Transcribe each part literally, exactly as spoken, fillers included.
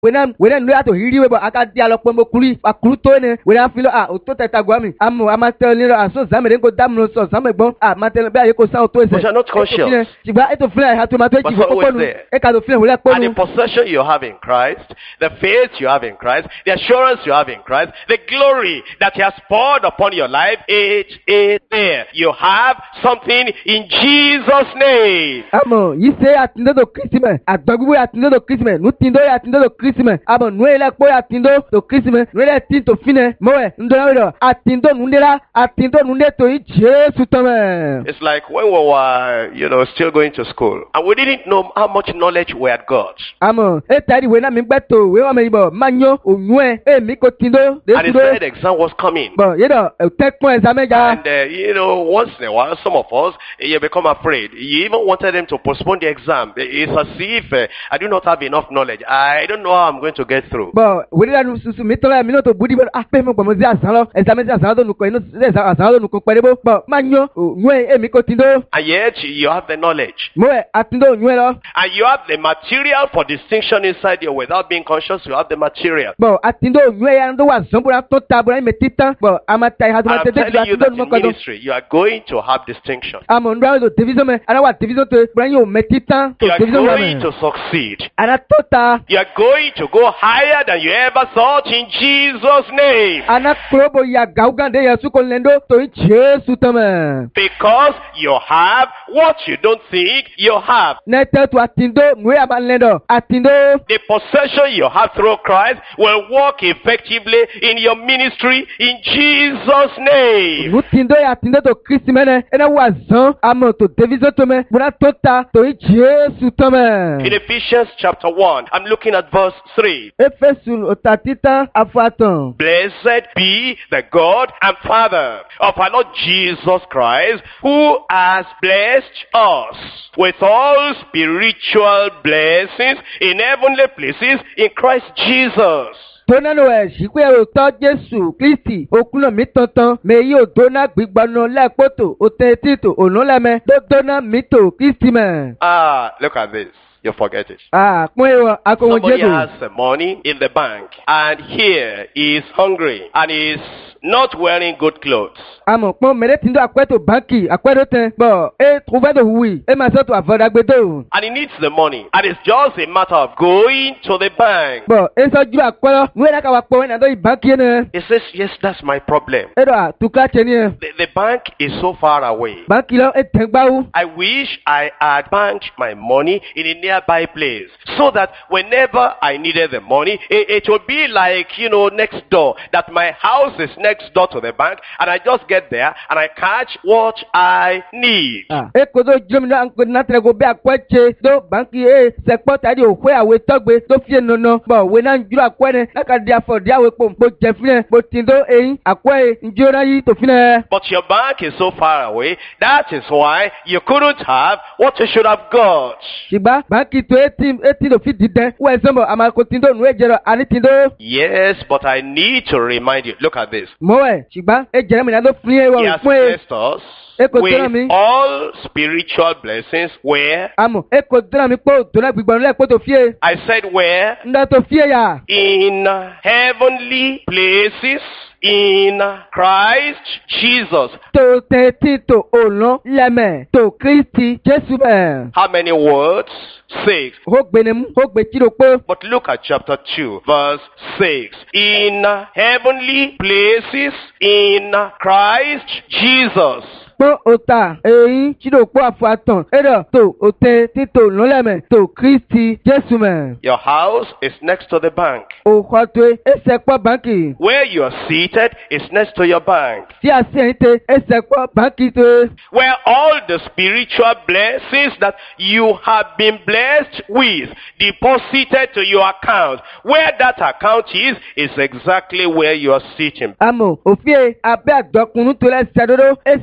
When when no ya to hiri we ba aka dia lo pombo kuri akuru to ne we na filo ah o to teta gwa mi am amatel ni aso zamere ko damno so zamegbon ah matel be aye ko sa o to ese. But you're not conscious. Sigba e to feel ha to ma to ji ko ponu e ka to feel we le ponu. And the possession you have in Christ, the faith you have in Christ, the assurance you have in Christ, the glory that He has poured upon your life, it is there. You have something in Jesus' name. Amo yi se atindo do Christmas agbagbu atindo do Christmas nu tindo atindo do Christmas amo nu ele po atindo do Christmas nu ele tinto fine moe ndora ro atindo nundera atindo nunde to Jesus tome. It's like when we were, you know, still going to school and we didn't know how much knowledge we had got. Amo e tari we na mi gbeto we wa me bo manyo onwe e mi ko tindo de And the third exam was coming. bo ye do take point exam ja. And uh, you know, once in a while, some of us, you become afraid. You even wanted them to postpone the exam. It's as if uh, I do not have enough knowledge. I don't know how I'm going to get through. Bo we la nu susu mi to la mi no to budi bo ah pe mo gbo mo zi asan lo exam zi asan lo nu ko ino zi asan lo nu ko pere bo bo manyo onwe e mi ko tindo. And yet, you have the knowledge. Mo e atindo onwe lo. And you have the material for distinction inside you without being conscious. You have the material. Bo atindo onwe ya ndo wa zombura to tabura me titan bo amata ha I'm to telling you that in ministry, you are going to have distinction. amo ndo do division me ana wa division to bran yo me titan to You are division going me to succeed. ana tota You are going to go higher than you ever thought in Jesus' name. ana probo ya gaugande ya su ko lendo to Jesus tama Because you have what you don't think you have. nete to atindo nwe aba lendo atindo The possession you have through Christ will work effectively in your ministry in Jesus' name. rutindo ya atindo to Christ mene ena wa zan amo to division to me bra tota to Jesus tama In Ephesians chapter one, I'm looking at verse three. Efesu otatita afatan Blessed be the God and Father of our Lord Jesus Christ, who has blessed us with all spiritual blessings in heavenly places in Christ Jesus. tonano ẹ ṣìpẹ́ òótọ́ Jésù Kristi okùnà mi tantan mẹ́yì òdóná gbígbọ́nà lẹ́ẹ̀pọ̀tò òtẹ́tìtò ònúlẹ́mẹ́ lọ́dọ́nà mítò Kristi mẹ́. Ah, look at this. You forget it. Ah, pọ́n ẹ̀wọ̀n akọ̀wọ̀n Somebody Jésù. has uh, money in the bank, and here he is hungry, and he is not wearing good clothes. Àmọ̀ pọ́n mẹ́rẹ́ tí ń dọ́ àpẹ́tò báńkì àpẹ́tò tẹ. Bọ̀ ẹ trúbẹ́tò wùwì ẹ máa sọ́tò àfọ̀dàgbẹ́tò. And he needs the money, and it's just a matter of going to the bank. Bọ̀ ẹ sọ́jú àpẹ́rọ́ ní ẹ̀dá kàwá pọ̀ ẹ̀nà àdó ìbáńkì yẹn nẹ. He says, yes, that's my problem. Ẹ dọ̀ àtúkà tẹ ní ẹ. The, the bank is so far away. Báńkì lọ ẹ tẹ̀ gbáwó. I wish I had banked my money in a nearby place so that whenever I needed the money, it, it would be like, you know, next door, that my house is next door to the bank, and I just get there and I catch what I need. Ẹ kò tó jẹ́ mi náà ń pè ní àtẹ̀rẹ̀gò bí àpẹ́tse tó báńkì ẹ sẹ̀pọ̀ tàbí òwe àwẹ̀ tọ́gbẹ́ tó fi ẹ̀ nọ̀nà. Bọ̀ òwe náà ń jùlọ àpẹ́ ní lákàdí àfọ̀dí àwẹ̀ pò ń pò jẹ́ fúnẹ̀ bó ti ń tó eyín àpẹ́ ẹ̀ ń jẹ́ ọ́nà yìí tó fi náà. But your bank is so far away, that is why you couldn't have what you should have got. Ṣùgbọ́n báńkì tó etí etí tó fi dìdẹ́ wọ́n ẹ̀ sọ́mọ̀ àmàkò tí ń tó nù ẹ̀ jẹ́rọ àní tí ń tó. Yes, but I need to remind you, look at this. Mọ̀ ẹ̀ ṣùgbọ́n ẹ jẹ́rẹ́ mi náà ló fún ẹ He wọ̀ has fún ẹ. blessed us Eko tẹ́lẹ̀ mi. with all spiritual blessings. Where? Àmọ̀ ẹ kò dúró mi pé òtún gbígbọ́n lẹ́ẹ̀kọ́ tó fi ẹ. I said where? Ńdá tó fi ẹ yà. In heavenly places in Christ Jesus. Tó tẹ́tí tó òlán lẹ́mẹ̀ tó Kristi Jésù bẹ̀. How many words? Six. Ó gbéni mú, ó gbé tìrò pé. But look at chapter two, verse six. In heavenly places in Christ Jesus. Pọ́ òtà èyí tìrò pé àfọ̀àtàn ẹ̀rọ tó òtẹ́ títò lọ́lẹ́mẹ̀ tó Kristi Jésù mẹ̀. Your house is next to the bank. Òkòtò ẹsẹ̀ pọ̀ báńkì. Where you are seated is next to your bank. Tí a sì ń tẹ ẹsẹ̀ pọ̀ báńkì tó. Where all the spiritual blessings that you have been blessed with deposited to your account. Where that account is, is exactly where you are sitting. Àmọ̀ òfin abẹ́ àgbọ̀kùnrin tó lẹ́sẹ̀ dúró ẹsẹ̀ pọ̀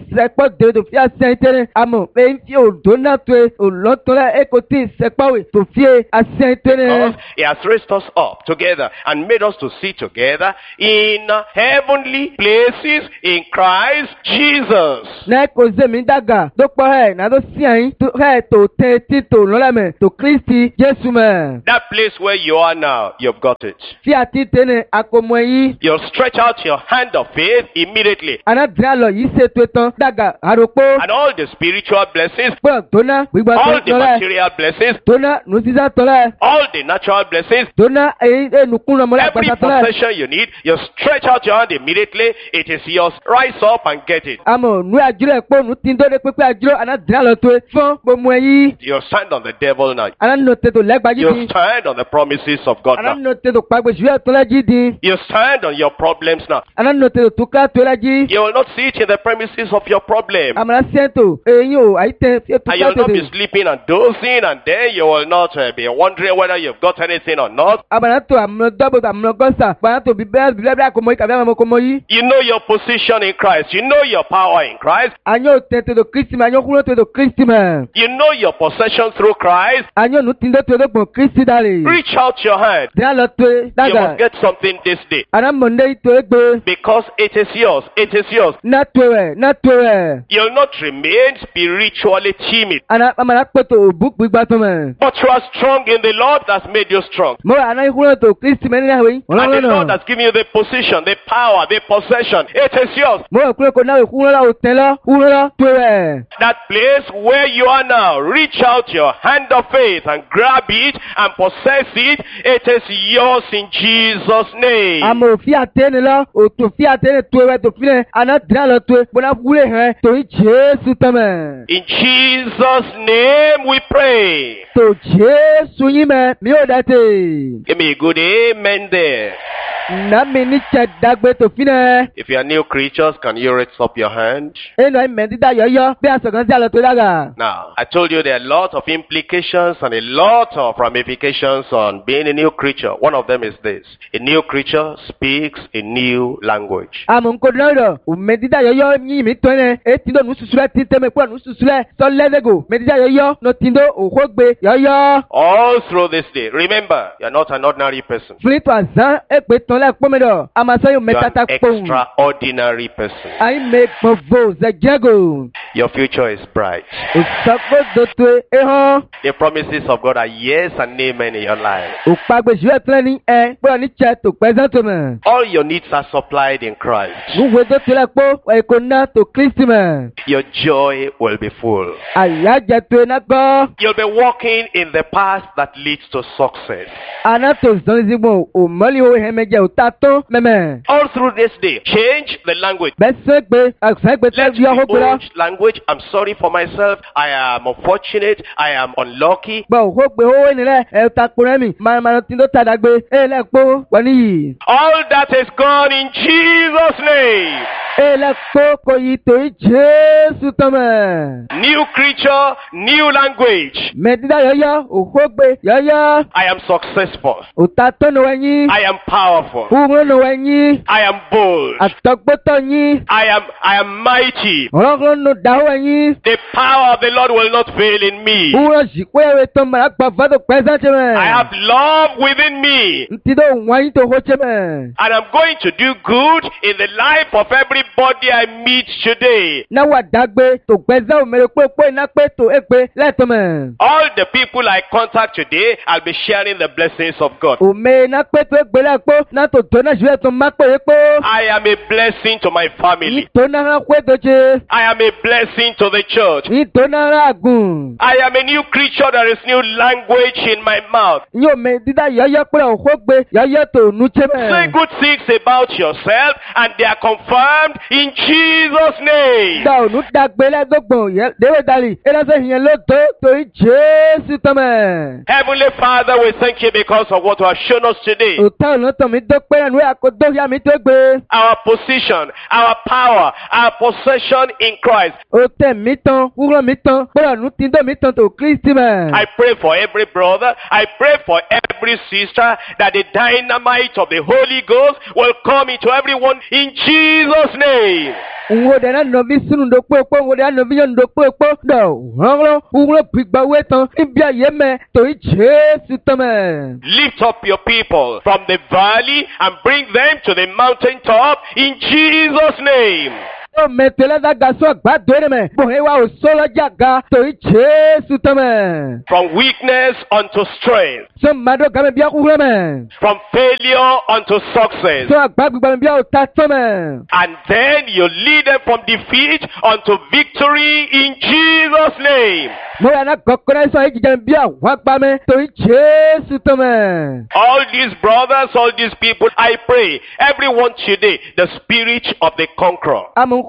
de to fia sentene amo pe fi odona to olotola ekoti sepawe to fie asentene. Because he has raised us up together and made us to sit together in uh, heavenly places in Christ Jesus. Na ko ze mi daga do po he na do si ayin to he to te ti to lola me to Kristi Jesu me. That place where you are now, you've got it. Fi ati tene akomo yi. You'll stretch out your hand of faith immediately. Ana dra lo yi se to tan daga aropo. And all the spiritual blessings, Po dona gbigba all to the lola. material blessings, Dona nusisa tola. all the natural blessings, Dona e enukun lo mo la every pasa tola. possession you need, you stretch out your hand immediately. It is yours. Rise up and get it. Amo nu ajure po nu tindo de pepe ajuro ana dra lo to fun gbomo yi. You stand on the devil now. Ana no te to legbaji You din. stand on the promises of God Ana now. no te to pagbe juwe tola ji din. You stand on your problems now. Ana no te to tuka tola ji. You will not sit in the premises of your problem. Amara sento eyin o aite fi And you tuka will not be te. sleeping and dozing, and then you will not uh, be wondering whether you've got anything or not. Amara to amno double amno gosa. Bana to bibel bibel akomo yi kabi amamo komo yi. You know your position in Christ. You know your power in Christ. Anyo te te to Kristi ma anyo kuno te to Kristi ma. You know your possession through Christ. Anyo nu tindo te to gbon Kristi dale. Reach out your hand. Dra lo to You daga. must get something this day. Ana monde to egbe. Because it is yours. It is yours. Na to we na to we. You'll not remain spiritually timid. Ana amara poto obu gbigba to me. But you are strong in the Lord that's made you strong. Mo ana kuno to Kristi me ni na we. And the Lord Ono has given you the position, the power, the possession. It is yours. mo kuno ko na we kuno la o ten lo kuno lo to we. That place where you are now, reach out your hand of faith and grab it and possess it. It is yours in Jesus' name. Amo fi atene lo o to fi atene to we to fine ana dra lo to bona wule he to Jesu tame. In Jesus' name we pray. To Jesu yi me mi o date. Give me a good amen there. Na mi ni che dagbe to fine. If you are new creatures, can you raise up your hand? Eno me dida yo yo bi asogan si alo to daga. Now, I told you there are a lot of implications and a lot of ramifications on being a new creature. One of them is this. A new creature speaks a new language. Amo nko na ro o me dida yo yo yi mi to ne e tindo nu susule ti teme po nu susule so lelego me dida yo yo no tindo o hogbe yo yo. All through this day, remember, you are not an ordinary person. Fili to azan e pe ton le po me do. Amaso yo me You are tata an po. extraordinary person. Ai me po vo ze jego. Your future is bright. O sako do to e ho. The promises of God are yes and amen in your life. O pagbe juwe plan ni e po ni che to present me. All your needs are supplied in Christ. Nu we do to le po e ko na to Kristi me. Your joy will be full. Aya je to na go. You'll be walking in the path that leads to success. Ana to zon zigbo o moli o he meje o tato meme. All through this day, change the language. Be se gbe akse gbe te Let yo ho the gbe la. old language, I'm sorry for myself, I am unfortunate, I am unlucky. Gba o ho gbe o ni le e ta po mi. Ma ma tin do ta dagbe e le po wa ni yi. All that is gone in Jesus' name. E le po ko yi to Jesu tome. New creature, new language. Me dida yo yo o ho gbe yo yo. I am successful. O ta to no yin. I am powerful. Uro no yin. I am bold. Atogbo to yin. I am I am mighty. Oro no da ho yin. The power of the Lord will not fail in me. Uro ji pe we to ma gba fa to present me. I have love within me. Nti do wa yin to ho che me. And I'm going to do good in the life of everybody I meet today. Na wa dagbe to gbeza o mere pe pe na pe to e pe le to me. All the people I contact today, I'll be sharing the blessings of God. O me na pe to gbe le po na to to na jwe to ma pe po. I am a blessing to my family. Ni to na ha kwe to che. I am a blessing to the church. Ni to na ra gun. I am a new creature. There is new language in my mouth. Yo me dida yo yo pe o ho gbe yo yo to nu che Say me. good things about yourself and they are confirmed in Jesus' name. Da o nu dagbe le gbogbo ye dewe dali. E la se yen lo to to Jesu to me. Heavenly Father, we thank you because of what you have shown us today. O ta no to mi do pe nu akodo ya mi to gbe. Our position, our power, our possession in Christ. O te mi tan, uro mi tan, pe nu tin do mi tan to Kristi me. I pray for every brother. I pray for every sister that the dynamite of the Holy Ghost will come into everyone in Jesus' name. Ngode na no bisunu ndo popo ngode na no biyo ndo popo do hanglo uglo bigba wetan ibia yeme to Jesu tame. Lift up your people from the valley and bring them to the mountain top in Jesus' name. O metela da gaso agbadore me bohewa o solo jaga to Jesu tame. From weakness unto strength. So mado game bia ku me. From failure unto success. So agbagba bia o tatome. And then you lead them from defeat unto victory in Jesus' name. Mo ana kokora so ejije bia wa gba me to Jesu tame. All these brothers, all these people, I pray, everyone today, the spirit of the conqueror.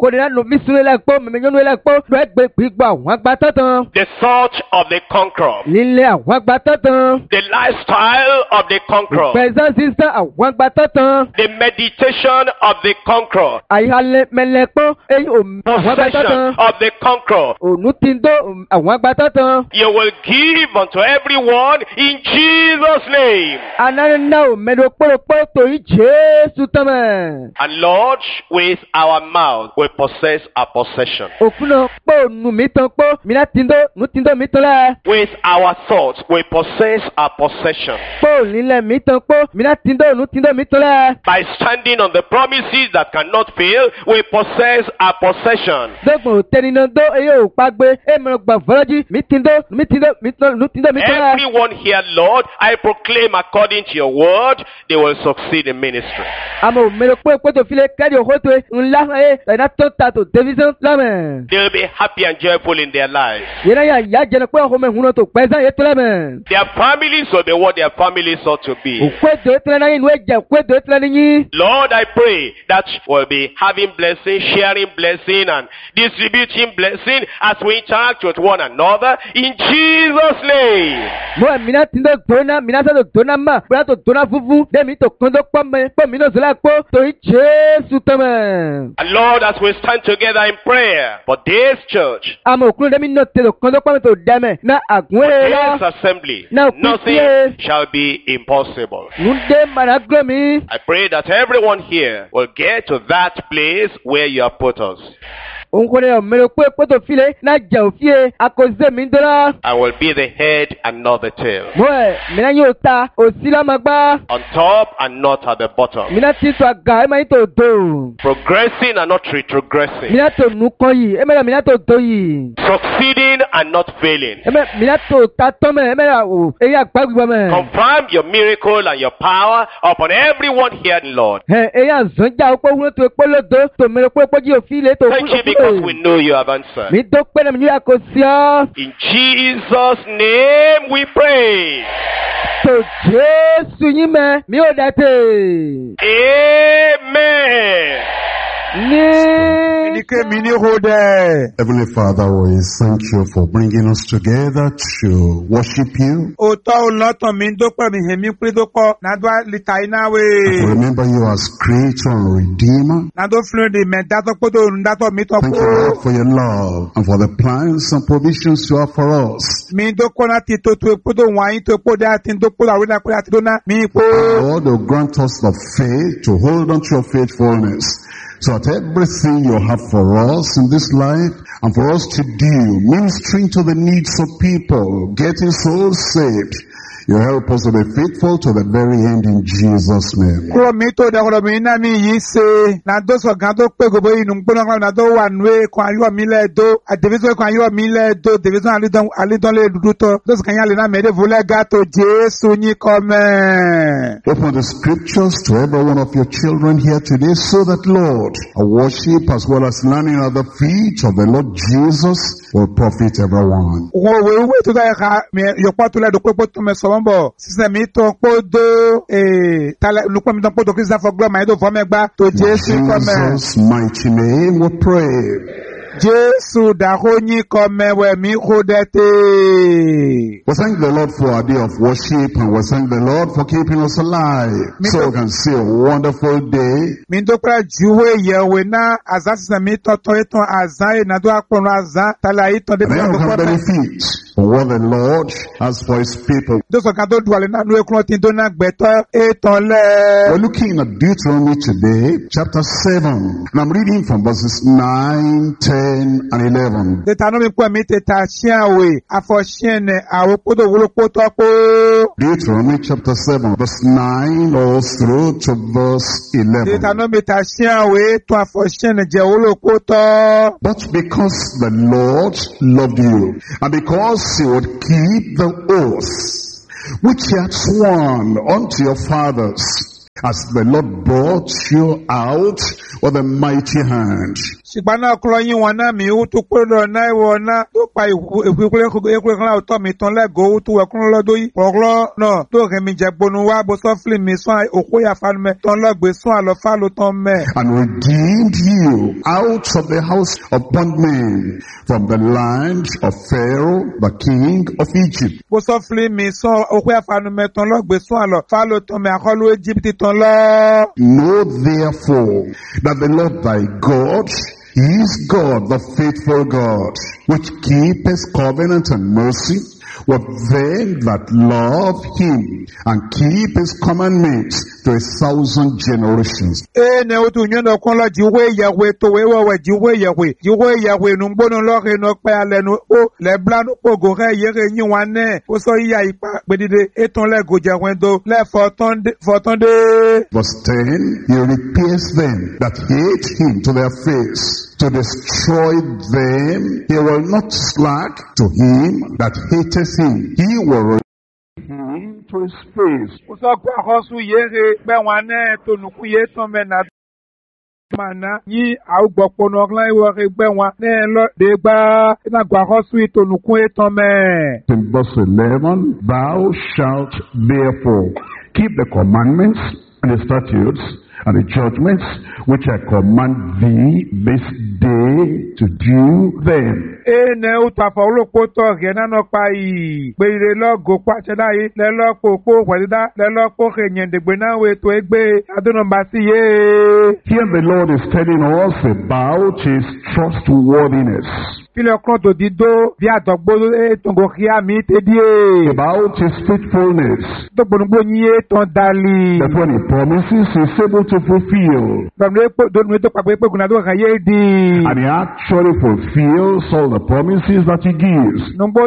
The thought of the conqueror. The lifestyle of the conqueror. The meditation of the conqueror. Possession of the conqueror. You will give unto everyone in Jesus' name. And Lord, with our mouth we possess our possession. With our thoughts we possess our possession. By standing on the promises that cannot fail, we possess our possession. Everyone here, Lord, I proclaim according to your word, they will succeed in ministry. They will be happy and joyful in their lives. Their families will be what their families ought to be. Lord, I pray that we'll be having blessing, sharing blessing, and distributing blessing as we interact with one another in Jesus' name. And Lord, as we stand together in prayer for this church, for this assembly, nothing shall be impossible. I pray that everyone here will get to that place where you have put us. I will be the head and not the tail. On top and not at the bottom. Progressing and not retrogressing. Succeeding and not failing. Confirm your miracle and your power upon everyone here, Lord. Thank you because we know you have answered. In Jesus' name we pray. Amen. Heavenly Father, we thank you for bringing us together to worship you. Remember you as Creator and Redeemer. Thank you, Lord, for your love and for the plans and provisions you have for us. Lord, will grant us the faith to hold on to your faithfulness, so that everything you have for us in this life and for us to do, ministering to the needs of people, getting souls saved, you help us to be faithful to the very end in Jesus' name. Open the scriptures to every one of your children here today, so that, Lord, our worship as well as learning at the feet of the Lord Jesus will profit everyone. In Jesus' mighty name we pray. Jésù dàhóyí kọ́mẹ́ wẹ̀mí kódẹ́tẹ́. We thank the Lord for our day of worship, and we thank the Lord for keeping us alive, so we can see a wonderful day. Mi dókòrò juwe yẹ̀wé náà àzá sísè mi tọ̀tọ̀ ìtàn àzá ìnàdó àpọ̀nù àzá tàlà ìtàn dé. And then we can benefit for what the Lord has for his people. Tó sọ̀kan tó dùn àlẹ́ náà ló ekun tí tó náà gbẹ̀tọ́ ètò lẹ̀. We're looking at Deuteronomy today, chapter seven. And I'm reading from verses nine, ten, and eleven. Deuteronomy pọ̀ mí tètè àṣìàwé àfọ̀ṣẹ́nẹ̀ àwọn kótó wúlò kótó kó. Deuteronomy chapter seven, verse nine all through to verse eleven. Deuteronomy tà àṣìàwé tó àfọ̀ṣẹ́nẹ̀ jẹ́ wúlò kótó. But because the Lord loved you, and because he would keep the oath which he had sworn unto your fathers, as the Lord brought you out with a mighty hand. Ṣùgbọ́n náà kúrò yín wọn náà mi ó tún pé lọ náà ìwọ náà tó pa ìwé ìkúlẹ̀ kan láwùtọ́ mi tán lẹ́gọ̀ọ́ ó tún wẹ̀kún lọ́dọ̀ yìí. Ọ̀rọ̀ náà tó rẹ̀ mi jẹ́ gbónú wá bó sọ́fìlì mi sún òkú ìyàfánu mẹ́ tán lọ́gbẹ̀ẹ́ sún àlọ́fà ló tán mẹ́. And redeemed you out of the house of bondmen from the land of Pharaoh, the king of Egypt. Bó sọ́fìlì mi sún òkú ìyàfánu mẹ́ tán lọ́gbẹ̀ẹ́ sún àlọ́fà ló tán mẹ́ àkọlù Egypt tán lọ. Know therefore that the Lord thy God, he is God, the faithful God, which keepeth covenant and mercy with them that love him and keep his commandments to a thousand generations. Eh, ne utu nyono kola jiwe Yahweh to wewe jiwe Yahweh jiwe Yahweh numbono lore no pe ale no o le blanu po go re yere yin wane o so iya ipa bedide eton le goja wendo le fortonde fortonde. Verse ten, he repairs them that hate him to their face, to destroy them. He will not slack to him that hateth him. He will him to his face. O so pe ahosu yere pe wane to nuku ye ton me na mana yi augbopo no glan iwo re gbe wan ne lo de gba ina gba ahosu to nuku e ton me. In verse eleven, thou shalt therefore keep the commandments and the statutes and the judgments which I command thee this day to do them. Ene utafa olopoto gena no pai gbere logo pache dai le lopo po wedida le lopo kenyende gbe na we to egbe adono mbasi ye. Here the Lord is telling us about his trustworthiness. Kile okon dido bi adogbo e tongo kia mi te die. About his faithfulness. To gbonugbo yin e ton dali. That when he promises, he's able to fulfill. And he actually fulfills all the promises that he gives.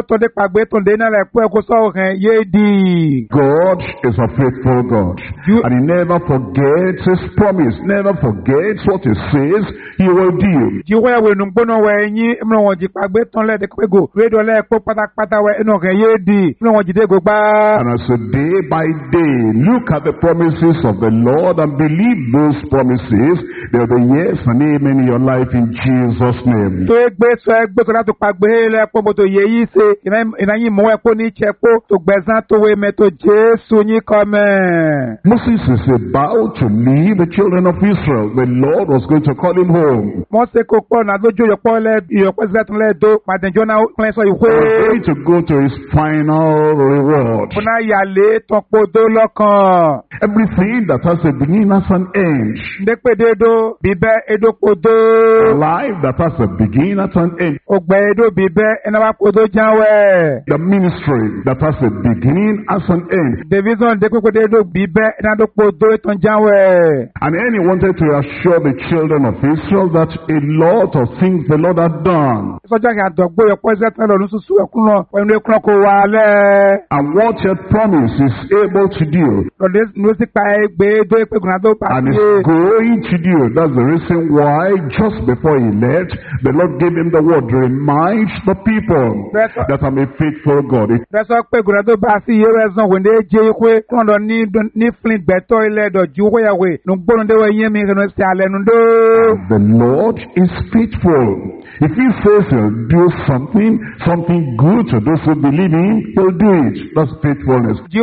God is a faithful God. And he never forgets his promise, never forgets what he says he will do. And as a day by day, look at the promises of the Lord and believe those promises. They'll be yes and amen in your life in Jesus' name. Moses is about to leave the children of Israel. The Lord was going to call him home. He was going to go to his final reward. Everything that has a beginning has an end. Life that has a beginning has an end. The ministry that has a beginning has an end. And then he wanted to assure the children of Israel that a lot of things the Lord had done. And what he had promised is able to do. And is going to do. That's the reason why just before he left, the Lord gave him the word, remind the people that I'm a faithful God. It the Lord is faithful. If he says he'll do something, something good to those who believe him, he'll do it. That's faithfulness. If he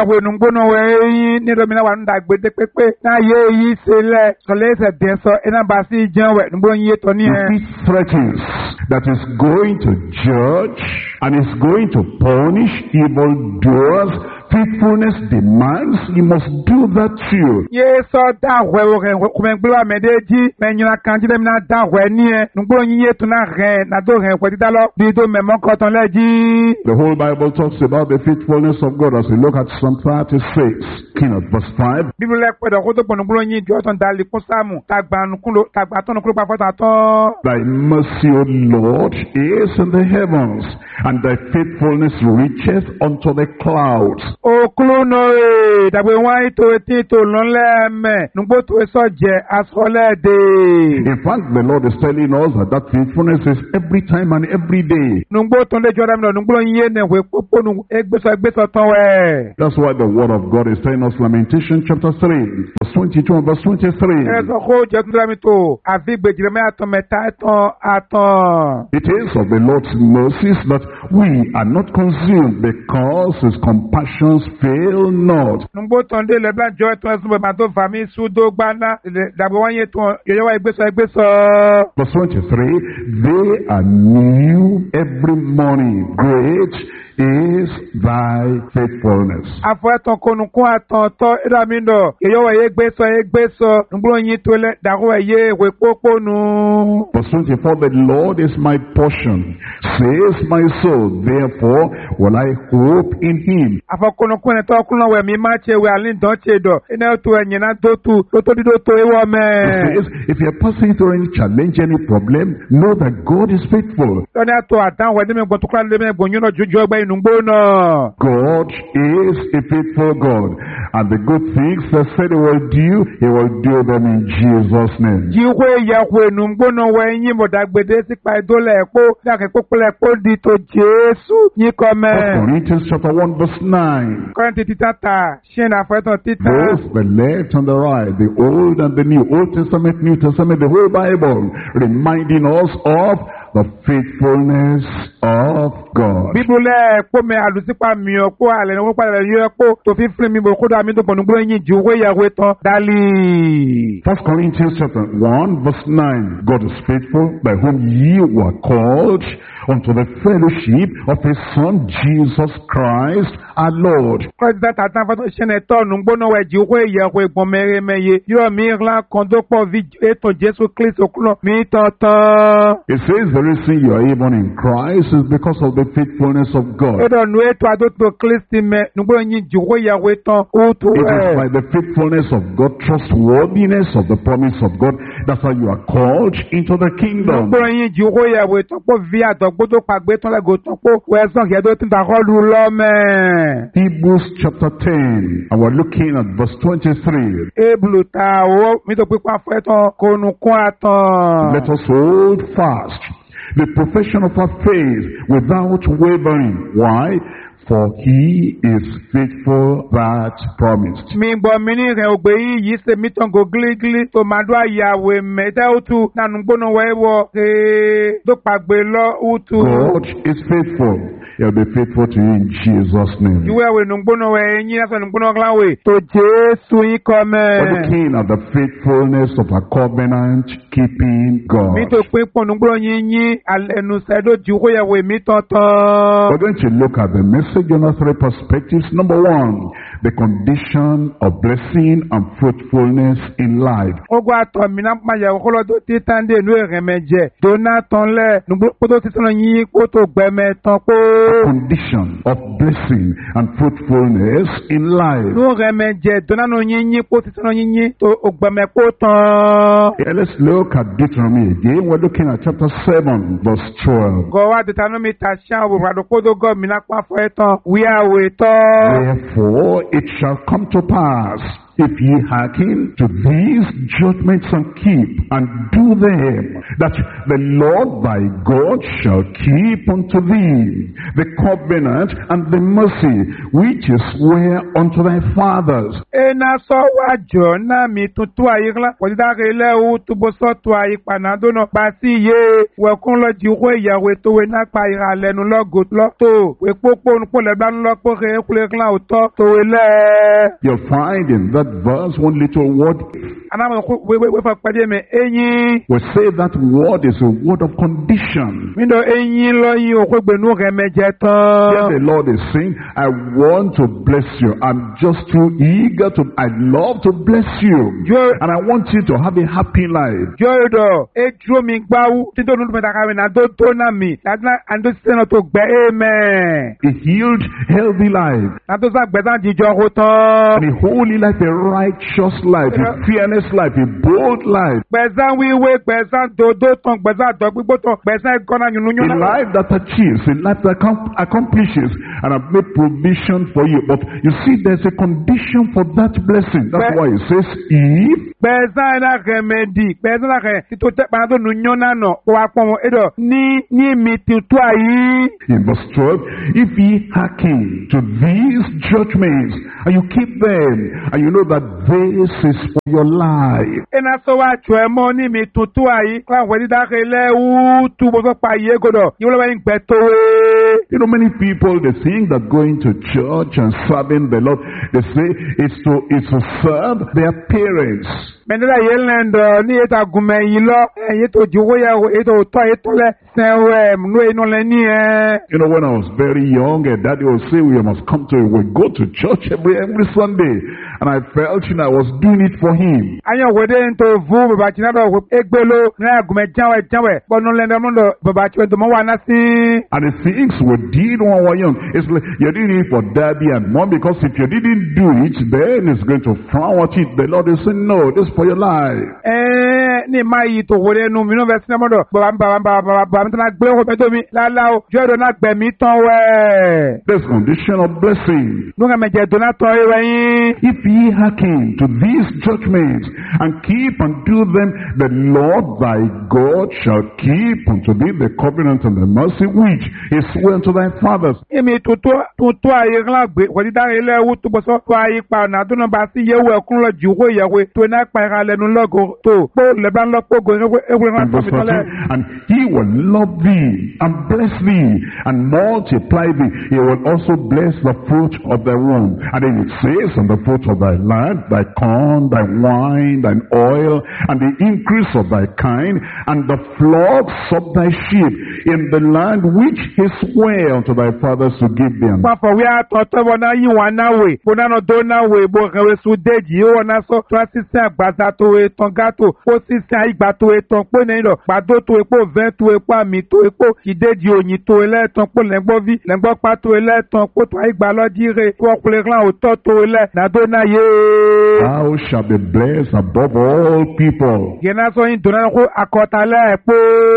threatens that is going to judge and is going to punish evildoers faithfulness demands, you must do that too. Ye so da we wo re ko men gbe wa me de ji me nyina kan ji dem na da we ni e ngbo yin ye tun na re na do re ko ti da lo bi do me mo ko ton le ji. The whole Bible talks about the faithfulness of God as we look at Psalm thirty-six, king of verse five. Bible le pe do ko to pon ngbo yin jo ton da li kun samu ta gba nu kun lo ta gba ton kun lo pa fo ta ton. Thy mercy, O Lord, is in the heavens, and thy faithfulness reacheth unto the clouds. O kluno e da gbe wan ito ti to lon le me ngbo to so je asole de. In fact, the Lord is telling us that that faithfulness is every time and every day. Ngbo ton le joram no ngbo yin ye ne we popo nu egbeso egbeso ton we. That's why the word of God is telling us, Lamentation chapter three, verse twenty-two and verse twenty-three. E so ko je tun mi to afi gbe Jeremiah aton meta aton aton. It is of the Lord's mercies that we are not consumed, because his compassions fail not. Ngbo ton de le blan jo ton so ma to fami su do gbana da bo wan ye ton ye wa egbeso egbeso. Verse twenty-three, they are new every morning. Great is thy faithfulness. Afọ ton konu kun aton to ira mi ndo ye wa egbeso egbeso ngbo yin to le da ro ye we popo nu. Verse twenty-four, the Lord is my portion, says my soul, therefore will I hope in him. Afọ konu kun to kun we mi ma che we alin don che do ina to enyin na do tu to to di do to e wo me. It says, if you are passing through any challenge, any problem, know that God is faithful. Tọ́ni àtọ̀ àtàwọn ẹ̀dẹ́ mi gbọ́ tó kúrò lẹ́mẹ̀ gbọ́ yín náà jójú ọgbà inú gbó náà. God is a faithful God, and the good things that said he will do, he will do them in Jesus' name. Jíwé ìyàwó inú gbó náà wọ ẹyin mọ̀dàgbèdè sípa ìdólẹ̀ ẹ̀pọ̀ dákẹ́ pópólẹ̀ ẹ̀pọ̀ di tó Jésù yín kọ́ mẹ́. First Corinthians chapter one verse nine. Kọ́rìntì títà tà ṣé ní àfẹ́tàn títà. Both the left and the right, the old and the new, Old Testament, New Testament, the whole Bible, reminding us of the faithfulness of God. Bíbélì ẹ̀pọ̀ mi àlùsípa mi ọ̀pọ̀ àlẹ́ ní wọ́n padà yọ ẹ̀pọ̀ tó fi fún mi bò kódà mi tó pọ̀nù gbóyìn ju owó ìyàwó tán dálì. First Corinthians chapter one verse nine. God is faithful, by whom ye were called unto the fellowship of his Son Jesus Christ our Lord. Kọ́sí tata tán fọ́tò ṣẹ́nẹ̀ tọ́nu gbóná wẹ̀ ju owó ìyàwó ìgbọ̀n mẹ́rẹ́mẹ́yẹ yóò mi rán kan tó pọ̀ vi ètò Jésù Kristo kúnlọ̀ mi tán tán. It says the reason you are even in Christ is because of the faithfulness of God. Ẹ̀dọ̀ nu ètò àdótò Kristi mẹ́ nugbó yin ju owó ìyàwó tán ó tó It is ẹ̀. by the faithfulness of God, trustworthiness of the promise of God, that's how you are called into the kingdom. Nugbó yin ju owó ìyàwó tán pọ̀ vi àdọ́gbódò pàgbé tán lẹ́gò tán pọ̀ wẹ̀sán kẹ́dọ̀ tí ń ta kọ́lu lọ́mẹ́. Hebrews chapter ten, and we're looking at verse twenty-three. Ebulu ta owó mi tó pípa fẹ́ tán konu kún àtàn. Let us hold fast the profession of our faith without wavering. Why? For he is faithful that promised. Mi gbọ́ mi ní ìrìn ògbé yìí yìí ṣe mí tán go gírígírí tó máa dún àyàwó mẹ́tẹ́ òtù nánú gbóná wẹ́wọ́ ṣe tó pàgbé lọ òtù. God is faithful. He'll be faithful to you in Jesus' name. Ìwé ẹ̀wẹ̀ nù gbóná wẹ̀ ẹ̀yìn ẹ̀sọ́ nù gbóná gláwé tó Jésù yín kọ́ mẹ́. We're looking at the faithfulness of a covenant keeping God. Mi tó pín pọ̀ nù gbóná yín yín ẹnu sẹ́dọ̀ ju ìwé ẹ̀wẹ̀ mi tán tán. We're going to look at the message on our three perspectives. Number one, the condition of blessing and fruitfulness in life. Ogun àtọ̀ mi náà máa yẹ̀wò kọ́lọ́ tó ti tán dé inú ìrìnmẹ̀jẹ̀ tó náà tán lẹ̀ nùgbó tó ti tán yín kó tó gbẹ̀mẹ̀ tán pé. Condition of blessing and fruitfulness in life. Nú ìrìnmẹ̀jẹ̀ tó náà yín yín kó ti tán yín yín tó gbẹ̀mẹ̀ kó tán. Yeah, let's look at Deuteronomy again. We're looking at chapter seven, verse twelve. Gọ̀wá Deuteronomy ta ṣáà òwúrọ̀ àdókòdó gọ̀ mi náà pàfọ́ ẹ̀ tán wíyàwó tán. Therefore it shall come to pass, if ye hearken to these judgments and keep and do them, that the Lord thy God shall keep unto thee the covenant and the mercy which is sware unto thy fathers. Ena sọ wá jọ náà mi tuntun àyíká wọ́n ti dáre ilé owó túbọ̀ sọ́tún àyípadà dóná pa sí iye wẹ̀kún lọ jí owó ìyàwó ètò ìwé náà pa ìhà lẹ́nu lọ́gò lọ́tò wẹ̀pọ̀pọ̀ nípòlẹ̀ bá ń lọ́pọ̀ kẹ́ ẹ̀kúlẹ̀ kan òótọ́ tó ilé. You'll find in that verse one little word, Anama we we we fa pade me eyin. We say that word is a word of condition. Mi do eyin lo yin o ko gbenu re meje Here tan. the Lord is saying, I want to bless you. I'm just too eager to, I love to bless you. Jo And I want you to have a happy life. jo do e dro mi gbawu ti do nu me ta ka na do to na mi. Na na ando se na to gbe amen. A healed, healthy life. Na to sa gbe san di jo ko tan. And a holy life, a righteous life, a fearless life, a bold life. Gbẹ̀sán wíwé, gbẹ̀sán dòdò tán, gbẹ̀sán àdọ́gbígbó tán, gbẹ̀sán ìkọ́nà A yùnúyún. life that achieves, a life that accom- accomplishes, and I've made provision for you. But you see, there's a condition for that blessing. That's But- why it says, if Gbẹ̀sán ẹ̀dá kẹ̀ mẹ́dì, gbẹ̀sán ẹ̀dá kẹ̀ títò tẹ́ pàdánù nùyún náà nà, kó wa pọ̀ mọ́ ẹ̀dọ̀ ní ní mi tuntun àyí. in verse twelve, if ye hearken to these judgments, and you keep them, and you know that this is for your life. Ẹ̀nà sọ wa tù ẹ̀ mọ́ ní mi tuntun àyí. Kó àwọn ẹ̀dá kẹ̀ lẹ́wù tú bó sọ pa yé gbọdọ̀. Yíwọ́n lọ́wọ́ yín gbẹ tó wé. You know, many people, they think that going to church and serving the Lord, they say it's to, it's to serve their parents. Mẹ́ndẹ́lá yé lẹ́ndọ̀ ní ètò àgùnmẹ̀ yìí lọ. Ẹ̀yẹ́ tó jùwó yẹ ètò òtọ́ ètò lẹ̀ sẹ́wẹ̀ nú inú lẹ ní ẹ̀. You know, when I was very young, and Daddy would say we must come to, we go to church every every Sunday, and I felt, you know, I was doing it for Him. Anya wede nto vu baba china do egbelo na agume janwe janwe bonu lenda mundo baba chwe do mo wa na si. And the things we did when we were young, it's like you're doing it for Daddy and Mom, because if you didn't do it, then it's going to frown at it. The Lord is saying, no, this is for your life. Eh ni mai to wode nu mi no ve sina mundo baba baba baba baba mi na gbe ko be to mi la la o jo do na gbe mi ton we. There's condition of blessing. Nu ga me je do na ton e we yin. If ye hearken to these judgments and keep and do them, the Lord thy God shall keep unto thee the covenant and the mercy which is sworn unto thy fathers. Emi tutu tutu ayi glan gbe ko di dare le wu tu bo so to ayi pa na do no ba si ye we kun lo ju wo ye we to na pa ra lenu logo to po le ban lo pogo e we ran And, so verse mi tole. fourteen, and he will love thee and bless thee and multiply thee. He will also bless the fruit of thy womb. And then it says, on the fruit of thy land, thy corn, thy wine, thine oil, and the increase of thy kind, and the flocks of thy sheep in the land which he sware unto thy fathers to give them. Kwa for we are to bo na yi wa na we bo na no do na we bo kan we su deji o na so to assistant agbaza to e ton gato o assistant igba to e ton po ni lo gbado to epo vingt to epo ami to epo ideji oyin to ele ton po le gbo vi le gbo pa to ele ton po to igba lo dire to okule ran o to to ele na do na ye. Thou shalt be blessed above all people. Gena so yin do na ko akota le po.